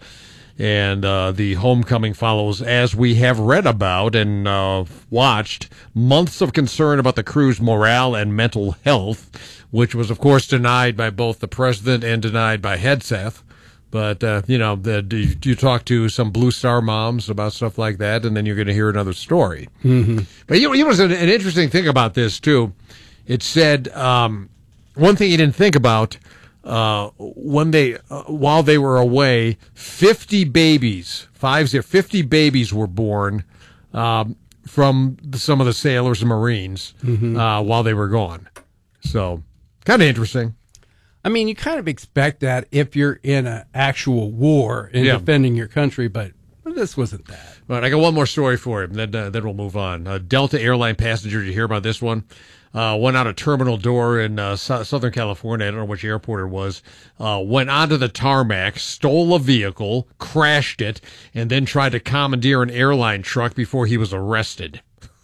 And uh, the homecoming follows, as we have read about and uh, watched, months of concern about the crew's morale and mental health, which was, of course, denied by both the president and denied by Hegseth. But, uh, you know, the, you, you talk to some Blue Star moms about stuff like that, and then you're going to hear another story. Mm-hmm. But, you know, you know an, an interesting thing about this, too. It said um, one thing you didn't think about, uh, when they, uh, while they were away, fifty babies, five, fifty babies were born um, from some of the sailors and Marines Mm-hmm. uh, while they were gone. So, kind of interesting. I mean, you kind of expect that if you're in an actual war and Yeah. defending your country, but this wasn't that. All right, I got one more story for you, then, uh, then we'll move on. Uh, Delta airline passenger, did you hear about this one? Uh, went out a terminal door in uh, so- Southern California, I don't know which airport it was, uh, went onto the tarmac, stole a vehicle, crashed it, and then tried to commandeer an airline truck before he was arrested.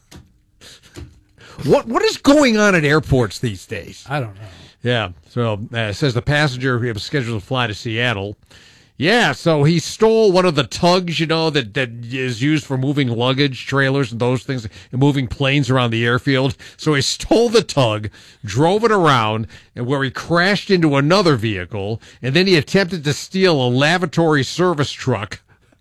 What What is going on at airports these days? I don't know. Yeah, so uh, it says the passenger who was scheduled to fly to Seattle. Yeah, so he stole one of the tugs, you know, that, that is used for moving luggage, trailers, and those things, and moving planes around the airfield. So he stole the tug, drove it around, and where he crashed into another vehicle, and then he attempted to steal a lavatory service truck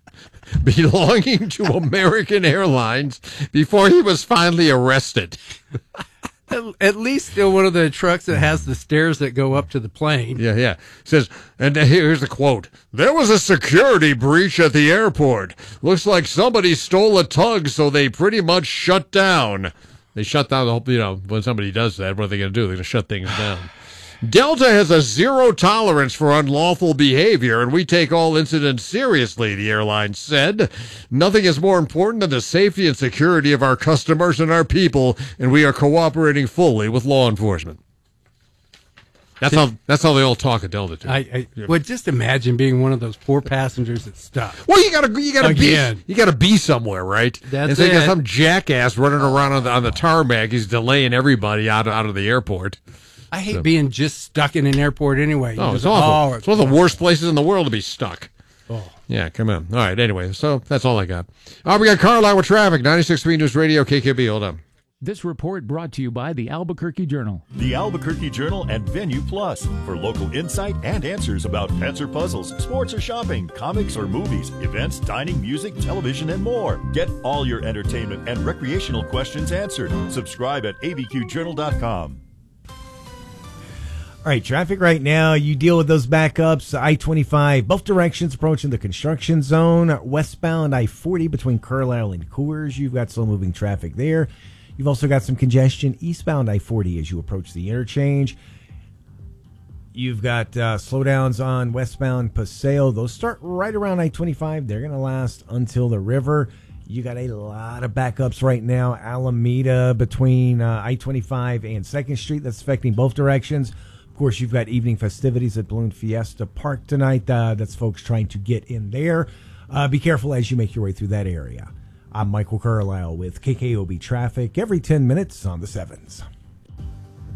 belonging to American Airlines before he was finally arrested. At, at least still one of the trucks that has the stairs that go up to the plane. Yeah, yeah. It says, and here's the quote. There was a security breach at the airport. Looks like somebody stole a tug, so they pretty much shut down. They shut down the whole, you know, when somebody does that, what are they going to do? They're going to shut things down. Delta has a zero tolerance for unlawful behavior, and we take all incidents seriously, the airline said. Nothing is more important than the safety and security of our customers and our people, and we are cooperating fully with law enforcement. That's how that's how they all talk at Delta, too. I, I yeah. Well, just imagine being one of those poor passengers that's stuck. Well, you gotta you gotta Again. be you gotta be somewhere, right? That's and so you got it. some jackass running around on the, on the tarmac. He's delaying everybody out of, out of the airport. I hate So- being just stuck in an airport anyway. You Oh, just- it's awful. oh, it's one of the worst places in the world to be stuck. Oh. Yeah, come on. All right, anyway, so that's all I got. All right, we got Carlisle with traffic, ninety-six point three News Radio, K K B. Hold on. This report brought to you by the Albuquerque Journal. The Albuquerque Journal and Venue Plus for local insight and answers about pets or puzzles, sports or shopping, comics or movies, events, dining, music, television, and more. Get all your entertainment and recreational questions answered. Subscribe at A B Q journal dot com. All right, traffic right now, you deal with those backups. I twenty-five, both directions approaching the construction zone. Westbound I forty between Carlisle and Coors. You've got slow-moving traffic there. You've also got some congestion eastbound I forty as you approach the interchange. You've got uh, slowdowns on westbound Paseo. Those start right around I twenty-five. They're going to last until the river. You got a lot of backups right now. Alameda between uh, I twenty-five and second Street. That's affecting both directions. Of course, you've got evening festivities at Balloon Fiesta Park tonight. Uh, that's folks trying to get in there. Uh, be careful as you make your way through that area. I'm Michael Carlisle with K K O B Traffic every ten minutes on the sevens.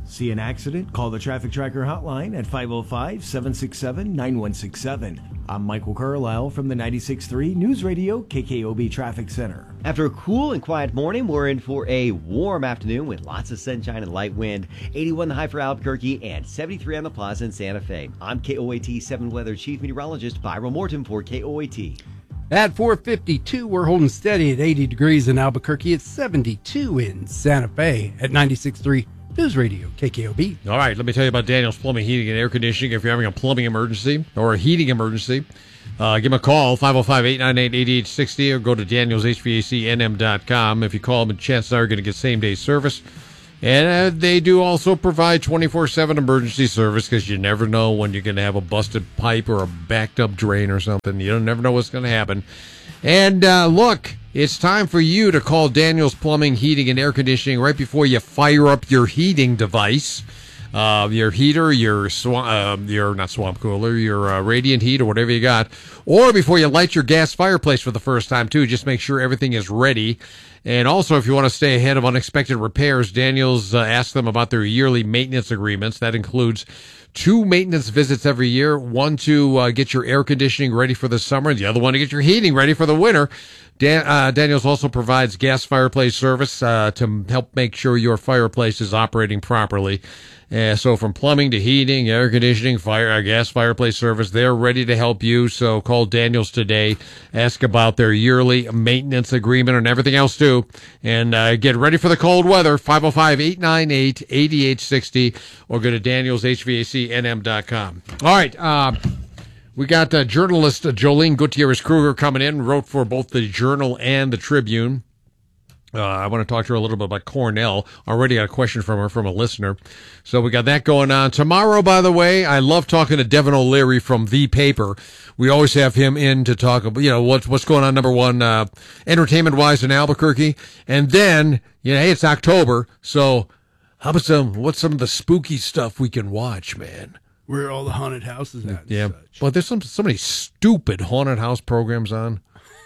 See an accident? Call the Traffic Tracker hotline at five oh five, seven six seven, nine one six seven. I'm Michael Carlisle from the ninety-six point three News Radio K K O B Traffic Center. After a cool and quiet morning, we're in for a warm afternoon with lots of sunshine and light wind. eighty-one the high for Albuquerque and seventy-three on the Plaza in Santa Fe. I'm K O A T seven Weather Chief Meteorologist Byron Morton for K O A T. At four fifty-two, we're holding steady at eighty degrees in Albuquerque. It's seventy-two in Santa Fe at ninety-six point three News Radio K K O B. All right, let me tell you about Daniel's Plumbing, Heating, and Air Conditioning. If you're having a plumbing emergency or a heating emergency, uh, give them a call, five oh five, eight nine eight, eight eight six oh, or go to daniels h v a c n m dot com. If you call them, chances are you're going to get same-day service. And uh, they do also provide twenty-four seven emergency service because you never know when you're going to have a busted pipe or a backed-up drain or something. You don't never know what's going to happen. And uh, look, it's time for you to call Daniel's Plumbing, Heating, and Air Conditioning right before you fire up your heating device, uh, your heater, your sw- uh, your not swamp cooler, your uh, radiant heat, or whatever you got, or before you light your gas fireplace for the first time too. Just make sure everything is ready. And also, if you want to stay ahead of unexpected repairs, Daniel's uh, asked them about their yearly maintenance agreements. That includes two maintenance visits every year, one to uh, get your air conditioning ready for the summer, and the other one to get your heating ready for the winter. Dan, uh, Daniels also provides gas fireplace service uh, to help make sure your fireplace is operating properly. Uh, so from plumbing to heating, air conditioning, fire, uh, gas fireplace service, they're ready to help you. So call Daniels today. Ask about their yearly maintenance agreement and everything else too. And uh, get ready for the cold weather, five oh five, eight nine eight, eight eight six oh, or go to daniels h v a c n m dot com. All right. Uh, we got uh, journalist uh, Jolene Gutierrez-Kruger coming in, wrote for both the Journal and the Tribune. Uh, I want to talk to her a little bit about Cornell. Already got a question from her from a listener. So we got that going on. Tomorrow, by the way, I love talking to Devin O'Leary from The Paper. We always have him in to talk about, you know, what's, what's going on, number one, uh, entertainment-wise in Albuquerque. And then, you know, hey, it's October, so how about some, what's some of the spooky stuff we can watch, man? Where are all the haunted houses at? Yeah. Well, there's some, so many stupid haunted house programs on.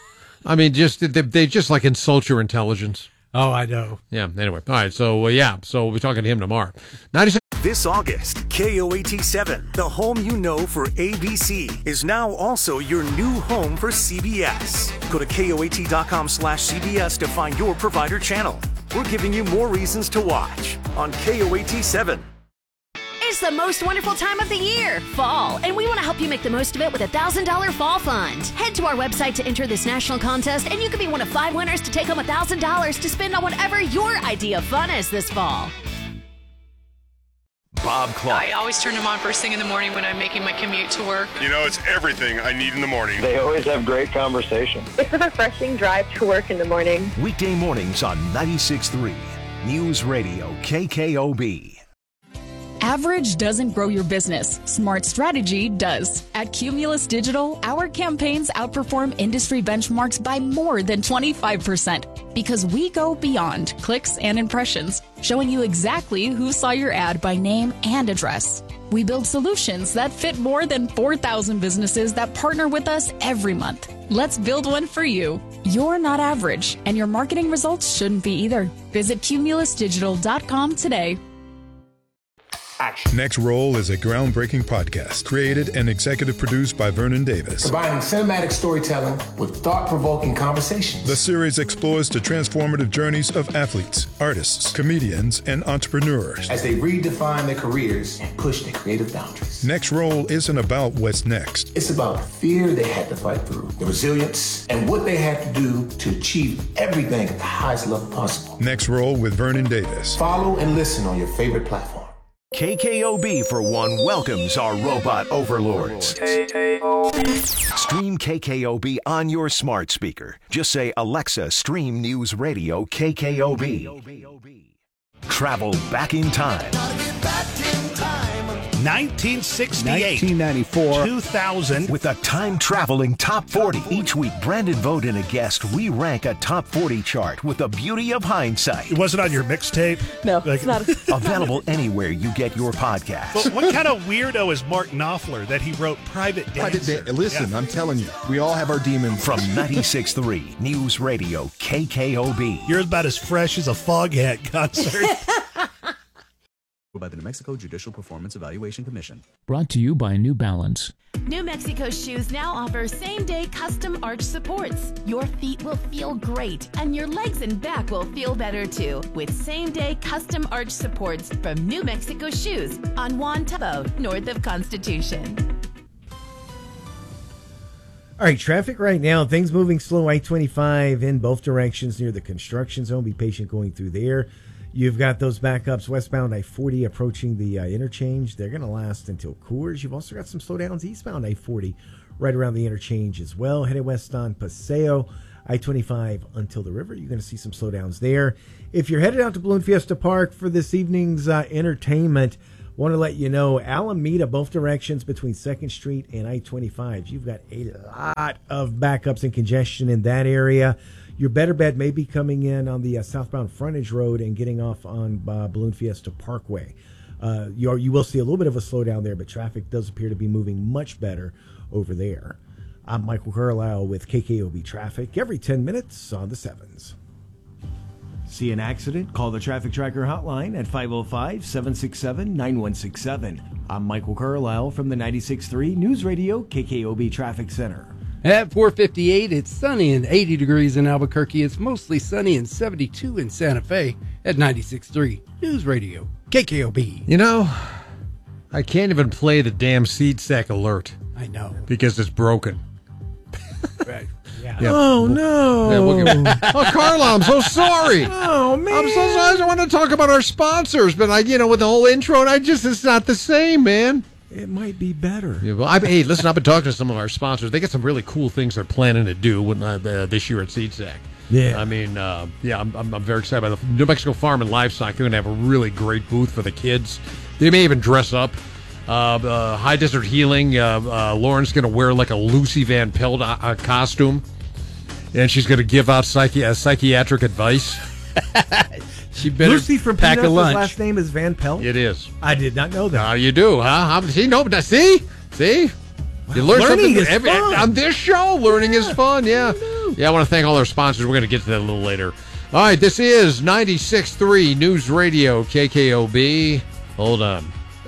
I mean, just they, they just like insult your intelligence. Oh, I know. Yeah. Anyway, all right. So uh, yeah. So we'll be talking to him tomorrow. ninety-six This August, K O A T seven, the home you know for A B C, is now also your new home for C B S. Go to K O A T dot com slash C B S to find your provider channel. We're giving you more reasons to watch on K O A T seven. It's the most wonderful time of the year, fall, and we want to help you make the most of it with a one thousand dollars Fall Fund. Head to our website to enter this national contest, and you could be one of five winners to take home one thousand dollars to spend on whatever your idea of fun is this fall. Bob Clark. I always turn them on first thing in the morning when I'm making my commute to work. You know, it's everything I need in the morning. They always have great conversation. It's a refreshing drive to work in the morning. Weekday mornings on ninety-six point three News Radio K K O B. Average doesn't grow your business. Smart strategy does. At Cumulus Digital, our campaigns outperform industry benchmarks by more than twenty-five percent because we go beyond clicks and impressions, showing you exactly who saw your ad by name and address. We build solutions that fit more than four thousand businesses that partner with us every month. Let's build one for you. You're not average, and your marketing results shouldn't be either. Visit cumulus digital dot com today. Next Roll is a groundbreaking podcast created and executive produced by Vernon Davis. Combining cinematic storytelling with thought-provoking conversations. The series explores the transformative journeys of athletes, artists, comedians, and entrepreneurs as they redefine their careers and push their creative boundaries. Next Roll isn't about what's next. It's about the fear they had to fight through, the resilience, and what they had to do to achieve everything at the highest level possible. Next Roll with Vernon Davis. Follow and listen on your favorite platform. K K O B, for one, welcomes our robot overlords. Stream K K O B on your smart speaker. Just say, Alexa, stream News Radio K K O B. Travel back in time. nineteen sixty-eight, nineteen ninety-four, two thousand. With a time-traveling top forty. Each week, Brandon Vogt and a guest re-rank a top forty chart with the beauty of hindsight. It wasn't on your mixtape? No, like, it's not. Available anywhere you get your podcast. But what kind of weirdo is Mark Knopfler that he wrote Private Dancer? Private da- Listen, yeah. I'm telling you, we all have our demons. From ninety-six point three News Radio K K O B. You're about as fresh as a Foghat concert. by the New Mexico Judicial Performance Evaluation Commission. Brought to you by New Balance. New Mexico Shoes now offers same-day custom arch supports. Your feet will feel great, and your legs and back will feel better too, with same-day custom arch supports from New Mexico Shoes on Juan Tabo, north of Constitution. All right, traffic right now. Things moving slow. I twenty-five in both directions near the construction zone. Be patient going through there. You've got those backups westbound I forty approaching the uh, interchange. They're going to last until Coors. You've also got some slowdowns eastbound I forty right around the interchange as well. Headed west on Paseo, I twenty-five until the river. You're going to see some slowdowns there. If you're headed out to Balloon Fiesta Park for this evening's uh, entertainment, want to let you know, Alameda, both directions between second Street and I twenty-five. You've got a lot of backups and congestion in that area. Your better bet may be coming in on the uh, southbound frontage road and getting off on uh, Balloon Fiesta Parkway. Uh, you, are, you will see a little bit of a slowdown there, but traffic does appear to be moving much better over there. I'm Michael Carlisle with K K O B Traffic every ten minutes on the sevens. See an accident? Call the Traffic Tracker hotline at five oh five, seven six seven, nine one six seven. I'm Michael Carlisle from the ninety-six point three News Radio K K O B Traffic Center. At four fifty-eight, it's sunny and eighty degrees in Albuquerque. It's mostly sunny and seventy-two in Santa Fe. At ninety-six point three News Radio K K O B. You know, I can't even play the damn seed sack alert. I know. Because it's broken. Right. Yeah. Yeah. Oh, no. Yeah, we'll get, oh, Carla, I'm so sorry. Oh, man. I'm so sorry. I want to talk about our sponsors, but I, you know, with the whole intro, and I just, it's not the same, man. It might be better. Yeah, well, I, hey, listen, I've been talking to some of our sponsors. They got some really cool things they're planning to do when, uh, this year at SeedSack. Yeah. I mean, uh, yeah, I'm, I'm, I'm very excited about the New Mexico Farm and Livestock. They're going to have a really great booth for the kids. They may even dress up. Uh, uh, High Desert Healing, uh, uh, Lauren's going to wear like a Lucy Van Pelt uh, costume, and she's going to give out psychi- uh, psychiatric advice. She better Lucy from pack Peanuts' a lunch. last name is Van Pelt? It is. I did not know that. How you do, huh? How, see, no, but see? See? Wow. You learn Learning something is every, fun. on this show. Learning Yeah. is fun, yeah. Yeah, I want to thank all our sponsors. We're going to get to that a little later. All right, this is ninety-six point three News Radio K K O B. Hold on.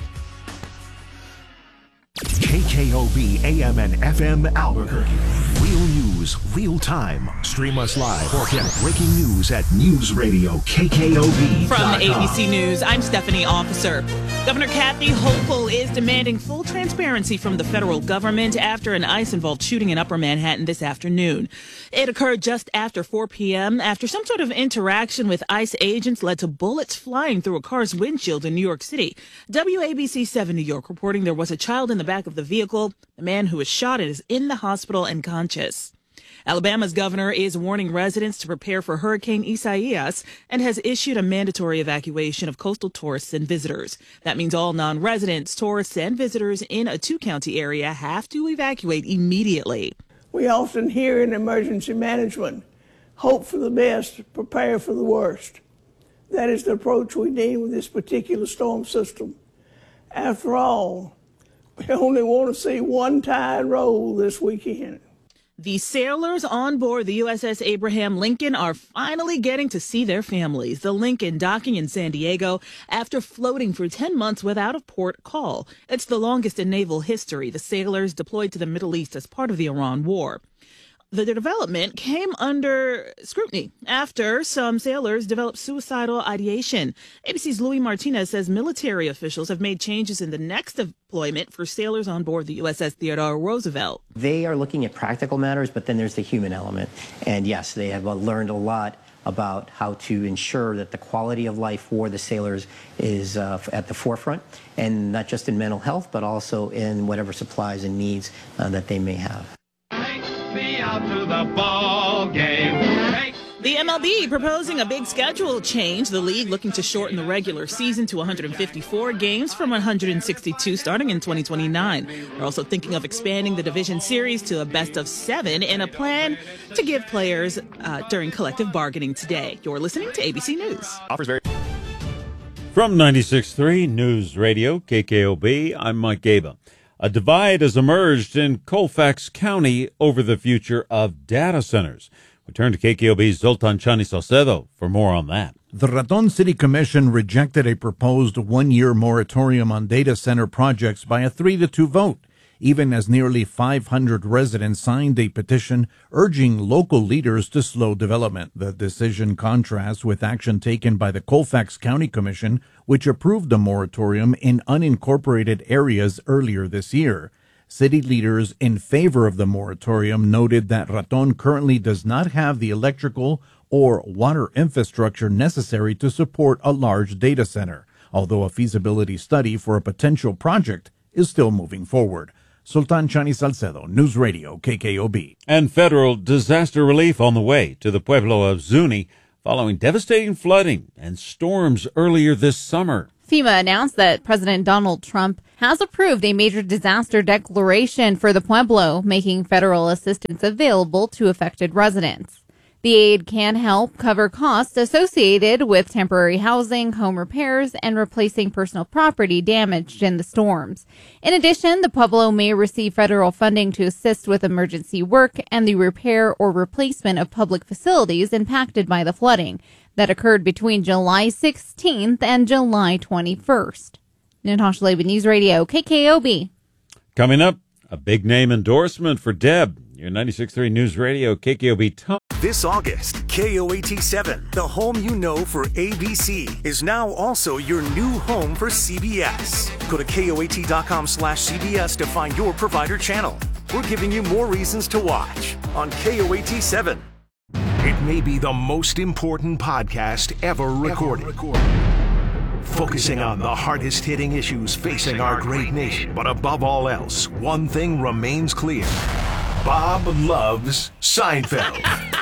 K K O B A M and F M Albuquerque. Real news, real time. Stream us live or get breaking news at News Radio K K O B. From A B C News, I'm Stephanie Officer. Governor Kathy Hochul is demanding full transparency from the federal government after an ICE-involved shooting in Upper Manhattan this afternoon. It occurred just after four p.m. after some sort of interaction with ICE agents led to bullets flying through a car's windshield in New York City. W A B C seven New York reporting there was a child in the back of the vehicle. The man who was shot is in the hospital and conscious. Alabama's governor is warning residents to prepare for Hurricane Isaias and has issued a mandatory evacuation of coastal tourists and visitors. That means all non-residents, tourists, and visitors in a two-county area have to evacuate immediately. We often hear in emergency management, hope for the best, prepare for the worst. That is the approach we need with this particular storm system. After all, we only want to see one tide roll this weekend. The sailors on board the U S S Abraham Lincoln are finally getting to see their families. The Lincoln docking in San Diego after floating for ten months without a port call. It's the longest in naval history. The sailors deployed to the Middle East as part of the Iran War. The development came under scrutiny after some sailors developed suicidal ideation. A B C's Louis Martinez says military officials have made changes in the next deployment for sailors on board the U S S Theodore Roosevelt. They are looking at practical matters, but then there's the human element. And yes, they have learned a lot about how to ensure that the quality of life for the sailors is uh, at the forefront, and not just in mental health, but also in whatever supplies and needs uh, that they may have. Me out to the ball game. Hey. The M L B proposing a big schedule change. The league looking to shorten the regular season to one hundred fifty-four games from one hundred sixty-two starting in twenty twenty-nine. They're also thinking of expanding the division series to a best of seven in a plan to give players uh, during collective bargaining today. You're listening to A B C News. Offers very. From ninety-six point three News Radio K K O B, I'm Mike Gaba. A divide has emerged in Colfax County over the future of data centers. We turn to K K O B's Zoltan Chani Salcedo for more on that. The Raton City Commission rejected a proposed one-year moratorium on data center projects by a three to two vote, even as nearly five hundred residents signed a petition urging local leaders to slow development. The decision contrasts with action taken by the Colfax County Commission, which approved a moratorium in unincorporated areas earlier this year. City leaders in favor of the moratorium noted that Raton currently does not have the electrical or water infrastructure necessary to support a large data center, although a feasibility study for a potential project is still moving forward. Sultan Chani Salcedo, News Radio, K K O B. And federal disaster relief on the way to the pueblo of Zuni following devastating flooding and storms earlier this summer. FEMA announced that President Donald Trump has approved a major disaster declaration for the pueblo, making federal assistance available to affected residents. The aid can help cover costs associated with temporary housing, home repairs, and replacing personal property damaged in the storms. In addition, the pueblo may receive federal funding to assist with emergency work and the repair or replacement of public facilities impacted by the flooding that occurred between July sixteenth and July twenty-first. Natasha Laban, News Radio, K K O B. Coming up, a big name endorsement for Deb. Your ninety-six point three News Radio, K K O B. Tom. This August, K O A T seven, the home you know for A B C, is now also your new home for C B S. Go to K O A T dot com slash C B S to find your provider channel. We're giving you more reasons to watch on K O A T seven. It may be the most important podcast ever recorded. Ever recorded. Focusing on the hardest-hitting issues facing our great nation. But above all else, one thing remains clear. Bob loves Seinfeld.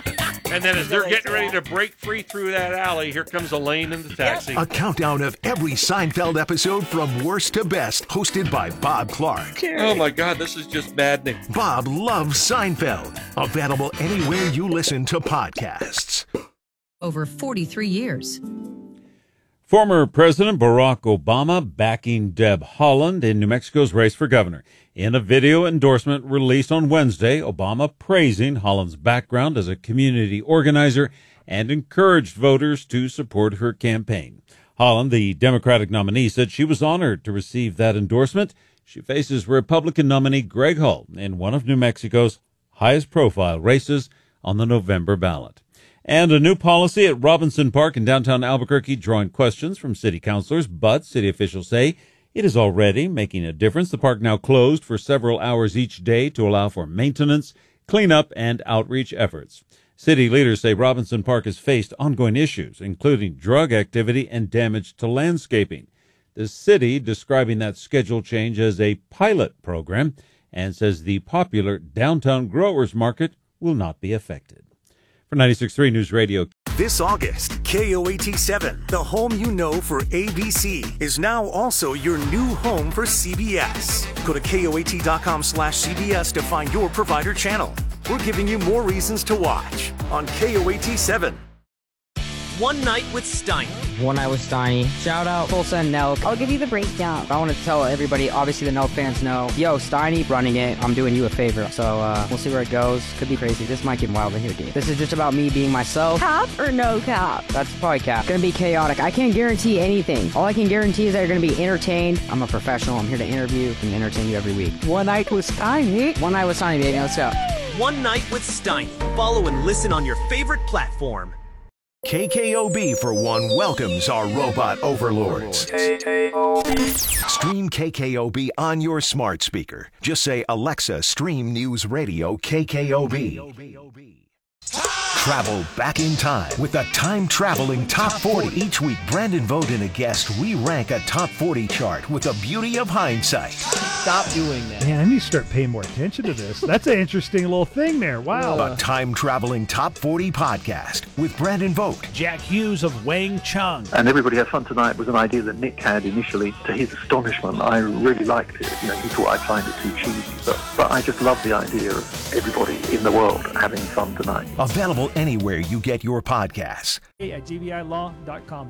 And then as they're getting ready to break free through that alley, here comes Elaine in the taxi. A countdown of every Seinfeld episode from worst to best, hosted by Bob Clark. Oh my God, this is just maddening. Bob loves Seinfeld. Available anywhere you listen to podcasts. Over forty-three years. Former President Barack Obama backing Deb Haaland in New Mexico's race for governor. In a video endorsement released on Wednesday, Obama praising Haaland's background as a community organizer and encouraged voters to support her campaign. Haaland, the Democratic nominee, said she was honored to receive that endorsement. She faces Republican nominee Greg Hull in one of New Mexico's highest-profile races on the November ballot. And a new policy at Robinson Park in downtown Albuquerque drawing questions from city councilors, but city officials say it is already making a difference. The park now closed for several hours each day to allow for maintenance, cleanup, and outreach efforts. City leaders say Robinson Park has faced ongoing issues, including drug activity and damage to landscaping. The city describing that schedule change as a pilot program and says the popular downtown growers market will not be affected. For ninety-six point three News Radio. This August, K O A T seven, the home you know for A B C, is now also your new home for C B S. Go to K O A T dot com slash C B S to find your provider channel. We're giving you more reasons to watch on K O A T seven. One Night with Steiny. One Night with Steiny. Shout out Tulsa and Nelk. I'll give you the breakdown. I want to tell everybody, obviously the Nelk fans know, yo, Steiny running it. I'm doing you a favor. So uh, we'll see where it goes. Could be crazy. This might get wild in here, dude. This is just about me being myself. Cap or no cap? That's probably cap. Gonna be chaotic. I can't guarantee anything. All I can guarantee is that you're gonna be entertained. I'm a professional. I'm here to interview and entertain you every week. One Night with Steiny. One Night with Steiny, baby. Let's go. One Night with Steiny. Follow and listen on your favorite platform. K K O B for one welcomes our robot overlords. Stream K K O B on your smart speaker. Just say, Alexa, stream News Radio K K O B. Travel back in time with the time-traveling Top forty. Each week, Brandon Vogt and a guest re-rank a Top forty chart with the beauty of hindsight. Stop doing that. Man, I need to start paying more attention to this. That's an interesting little thing there. Wow. A time-traveling Top forty podcast with Brandon Vogt. Jack Hughes of Wang Chung. And Everybody Has Fun Tonight was an idea that Nick had initially. To his astonishment, I really liked it. You know, he thought I'd find it too cheesy. But, but I just love the idea of everybody in the world having fun tonight. Available anywhere you get your podcasts. At G V I law dot com.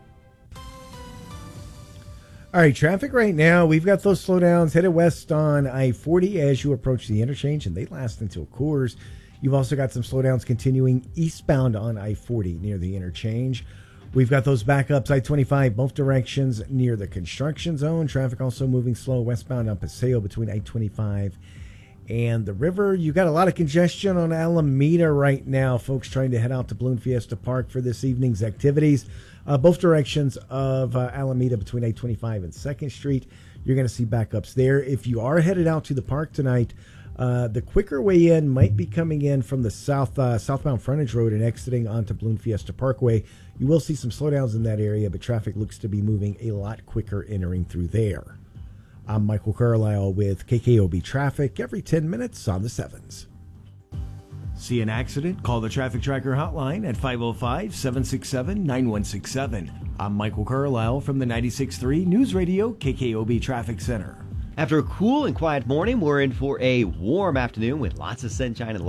All right, traffic right now. We've got those slowdowns headed west on I forty as you approach the interchange, and they last until Coors. You've also got some slowdowns continuing eastbound on I forty near the interchange. We've got those backups, I twenty-five, both directions near the construction zone. Traffic also moving slow westbound on Paseo between I twenty-five and the river. You got a lot of congestion on Alameda right now. Folks trying to head out to Balloon Fiesta Park for this evening's activities. Uh, both directions of uh, Alameda between I twenty-five and second Street. You're going to see backups there. If you are headed out to the park tonight, uh, the quicker way in might be coming in from the south uh, southbound frontage road and exiting onto Balloon Fiesta Parkway. You will see some slowdowns in that area, but traffic looks to be moving a lot quicker entering through there. I'm Michael Carlisle with K K O B Traffic every ten minutes on the sevens. See an accident? Call the Traffic Tracker hotline at five oh five, seven six seven, nine one six seven. I'm Michael Carlisle from the ninety-six point three News Radio K K O B Traffic Center. After a cool and quiet morning, we're in for a warm afternoon with lots of sunshine and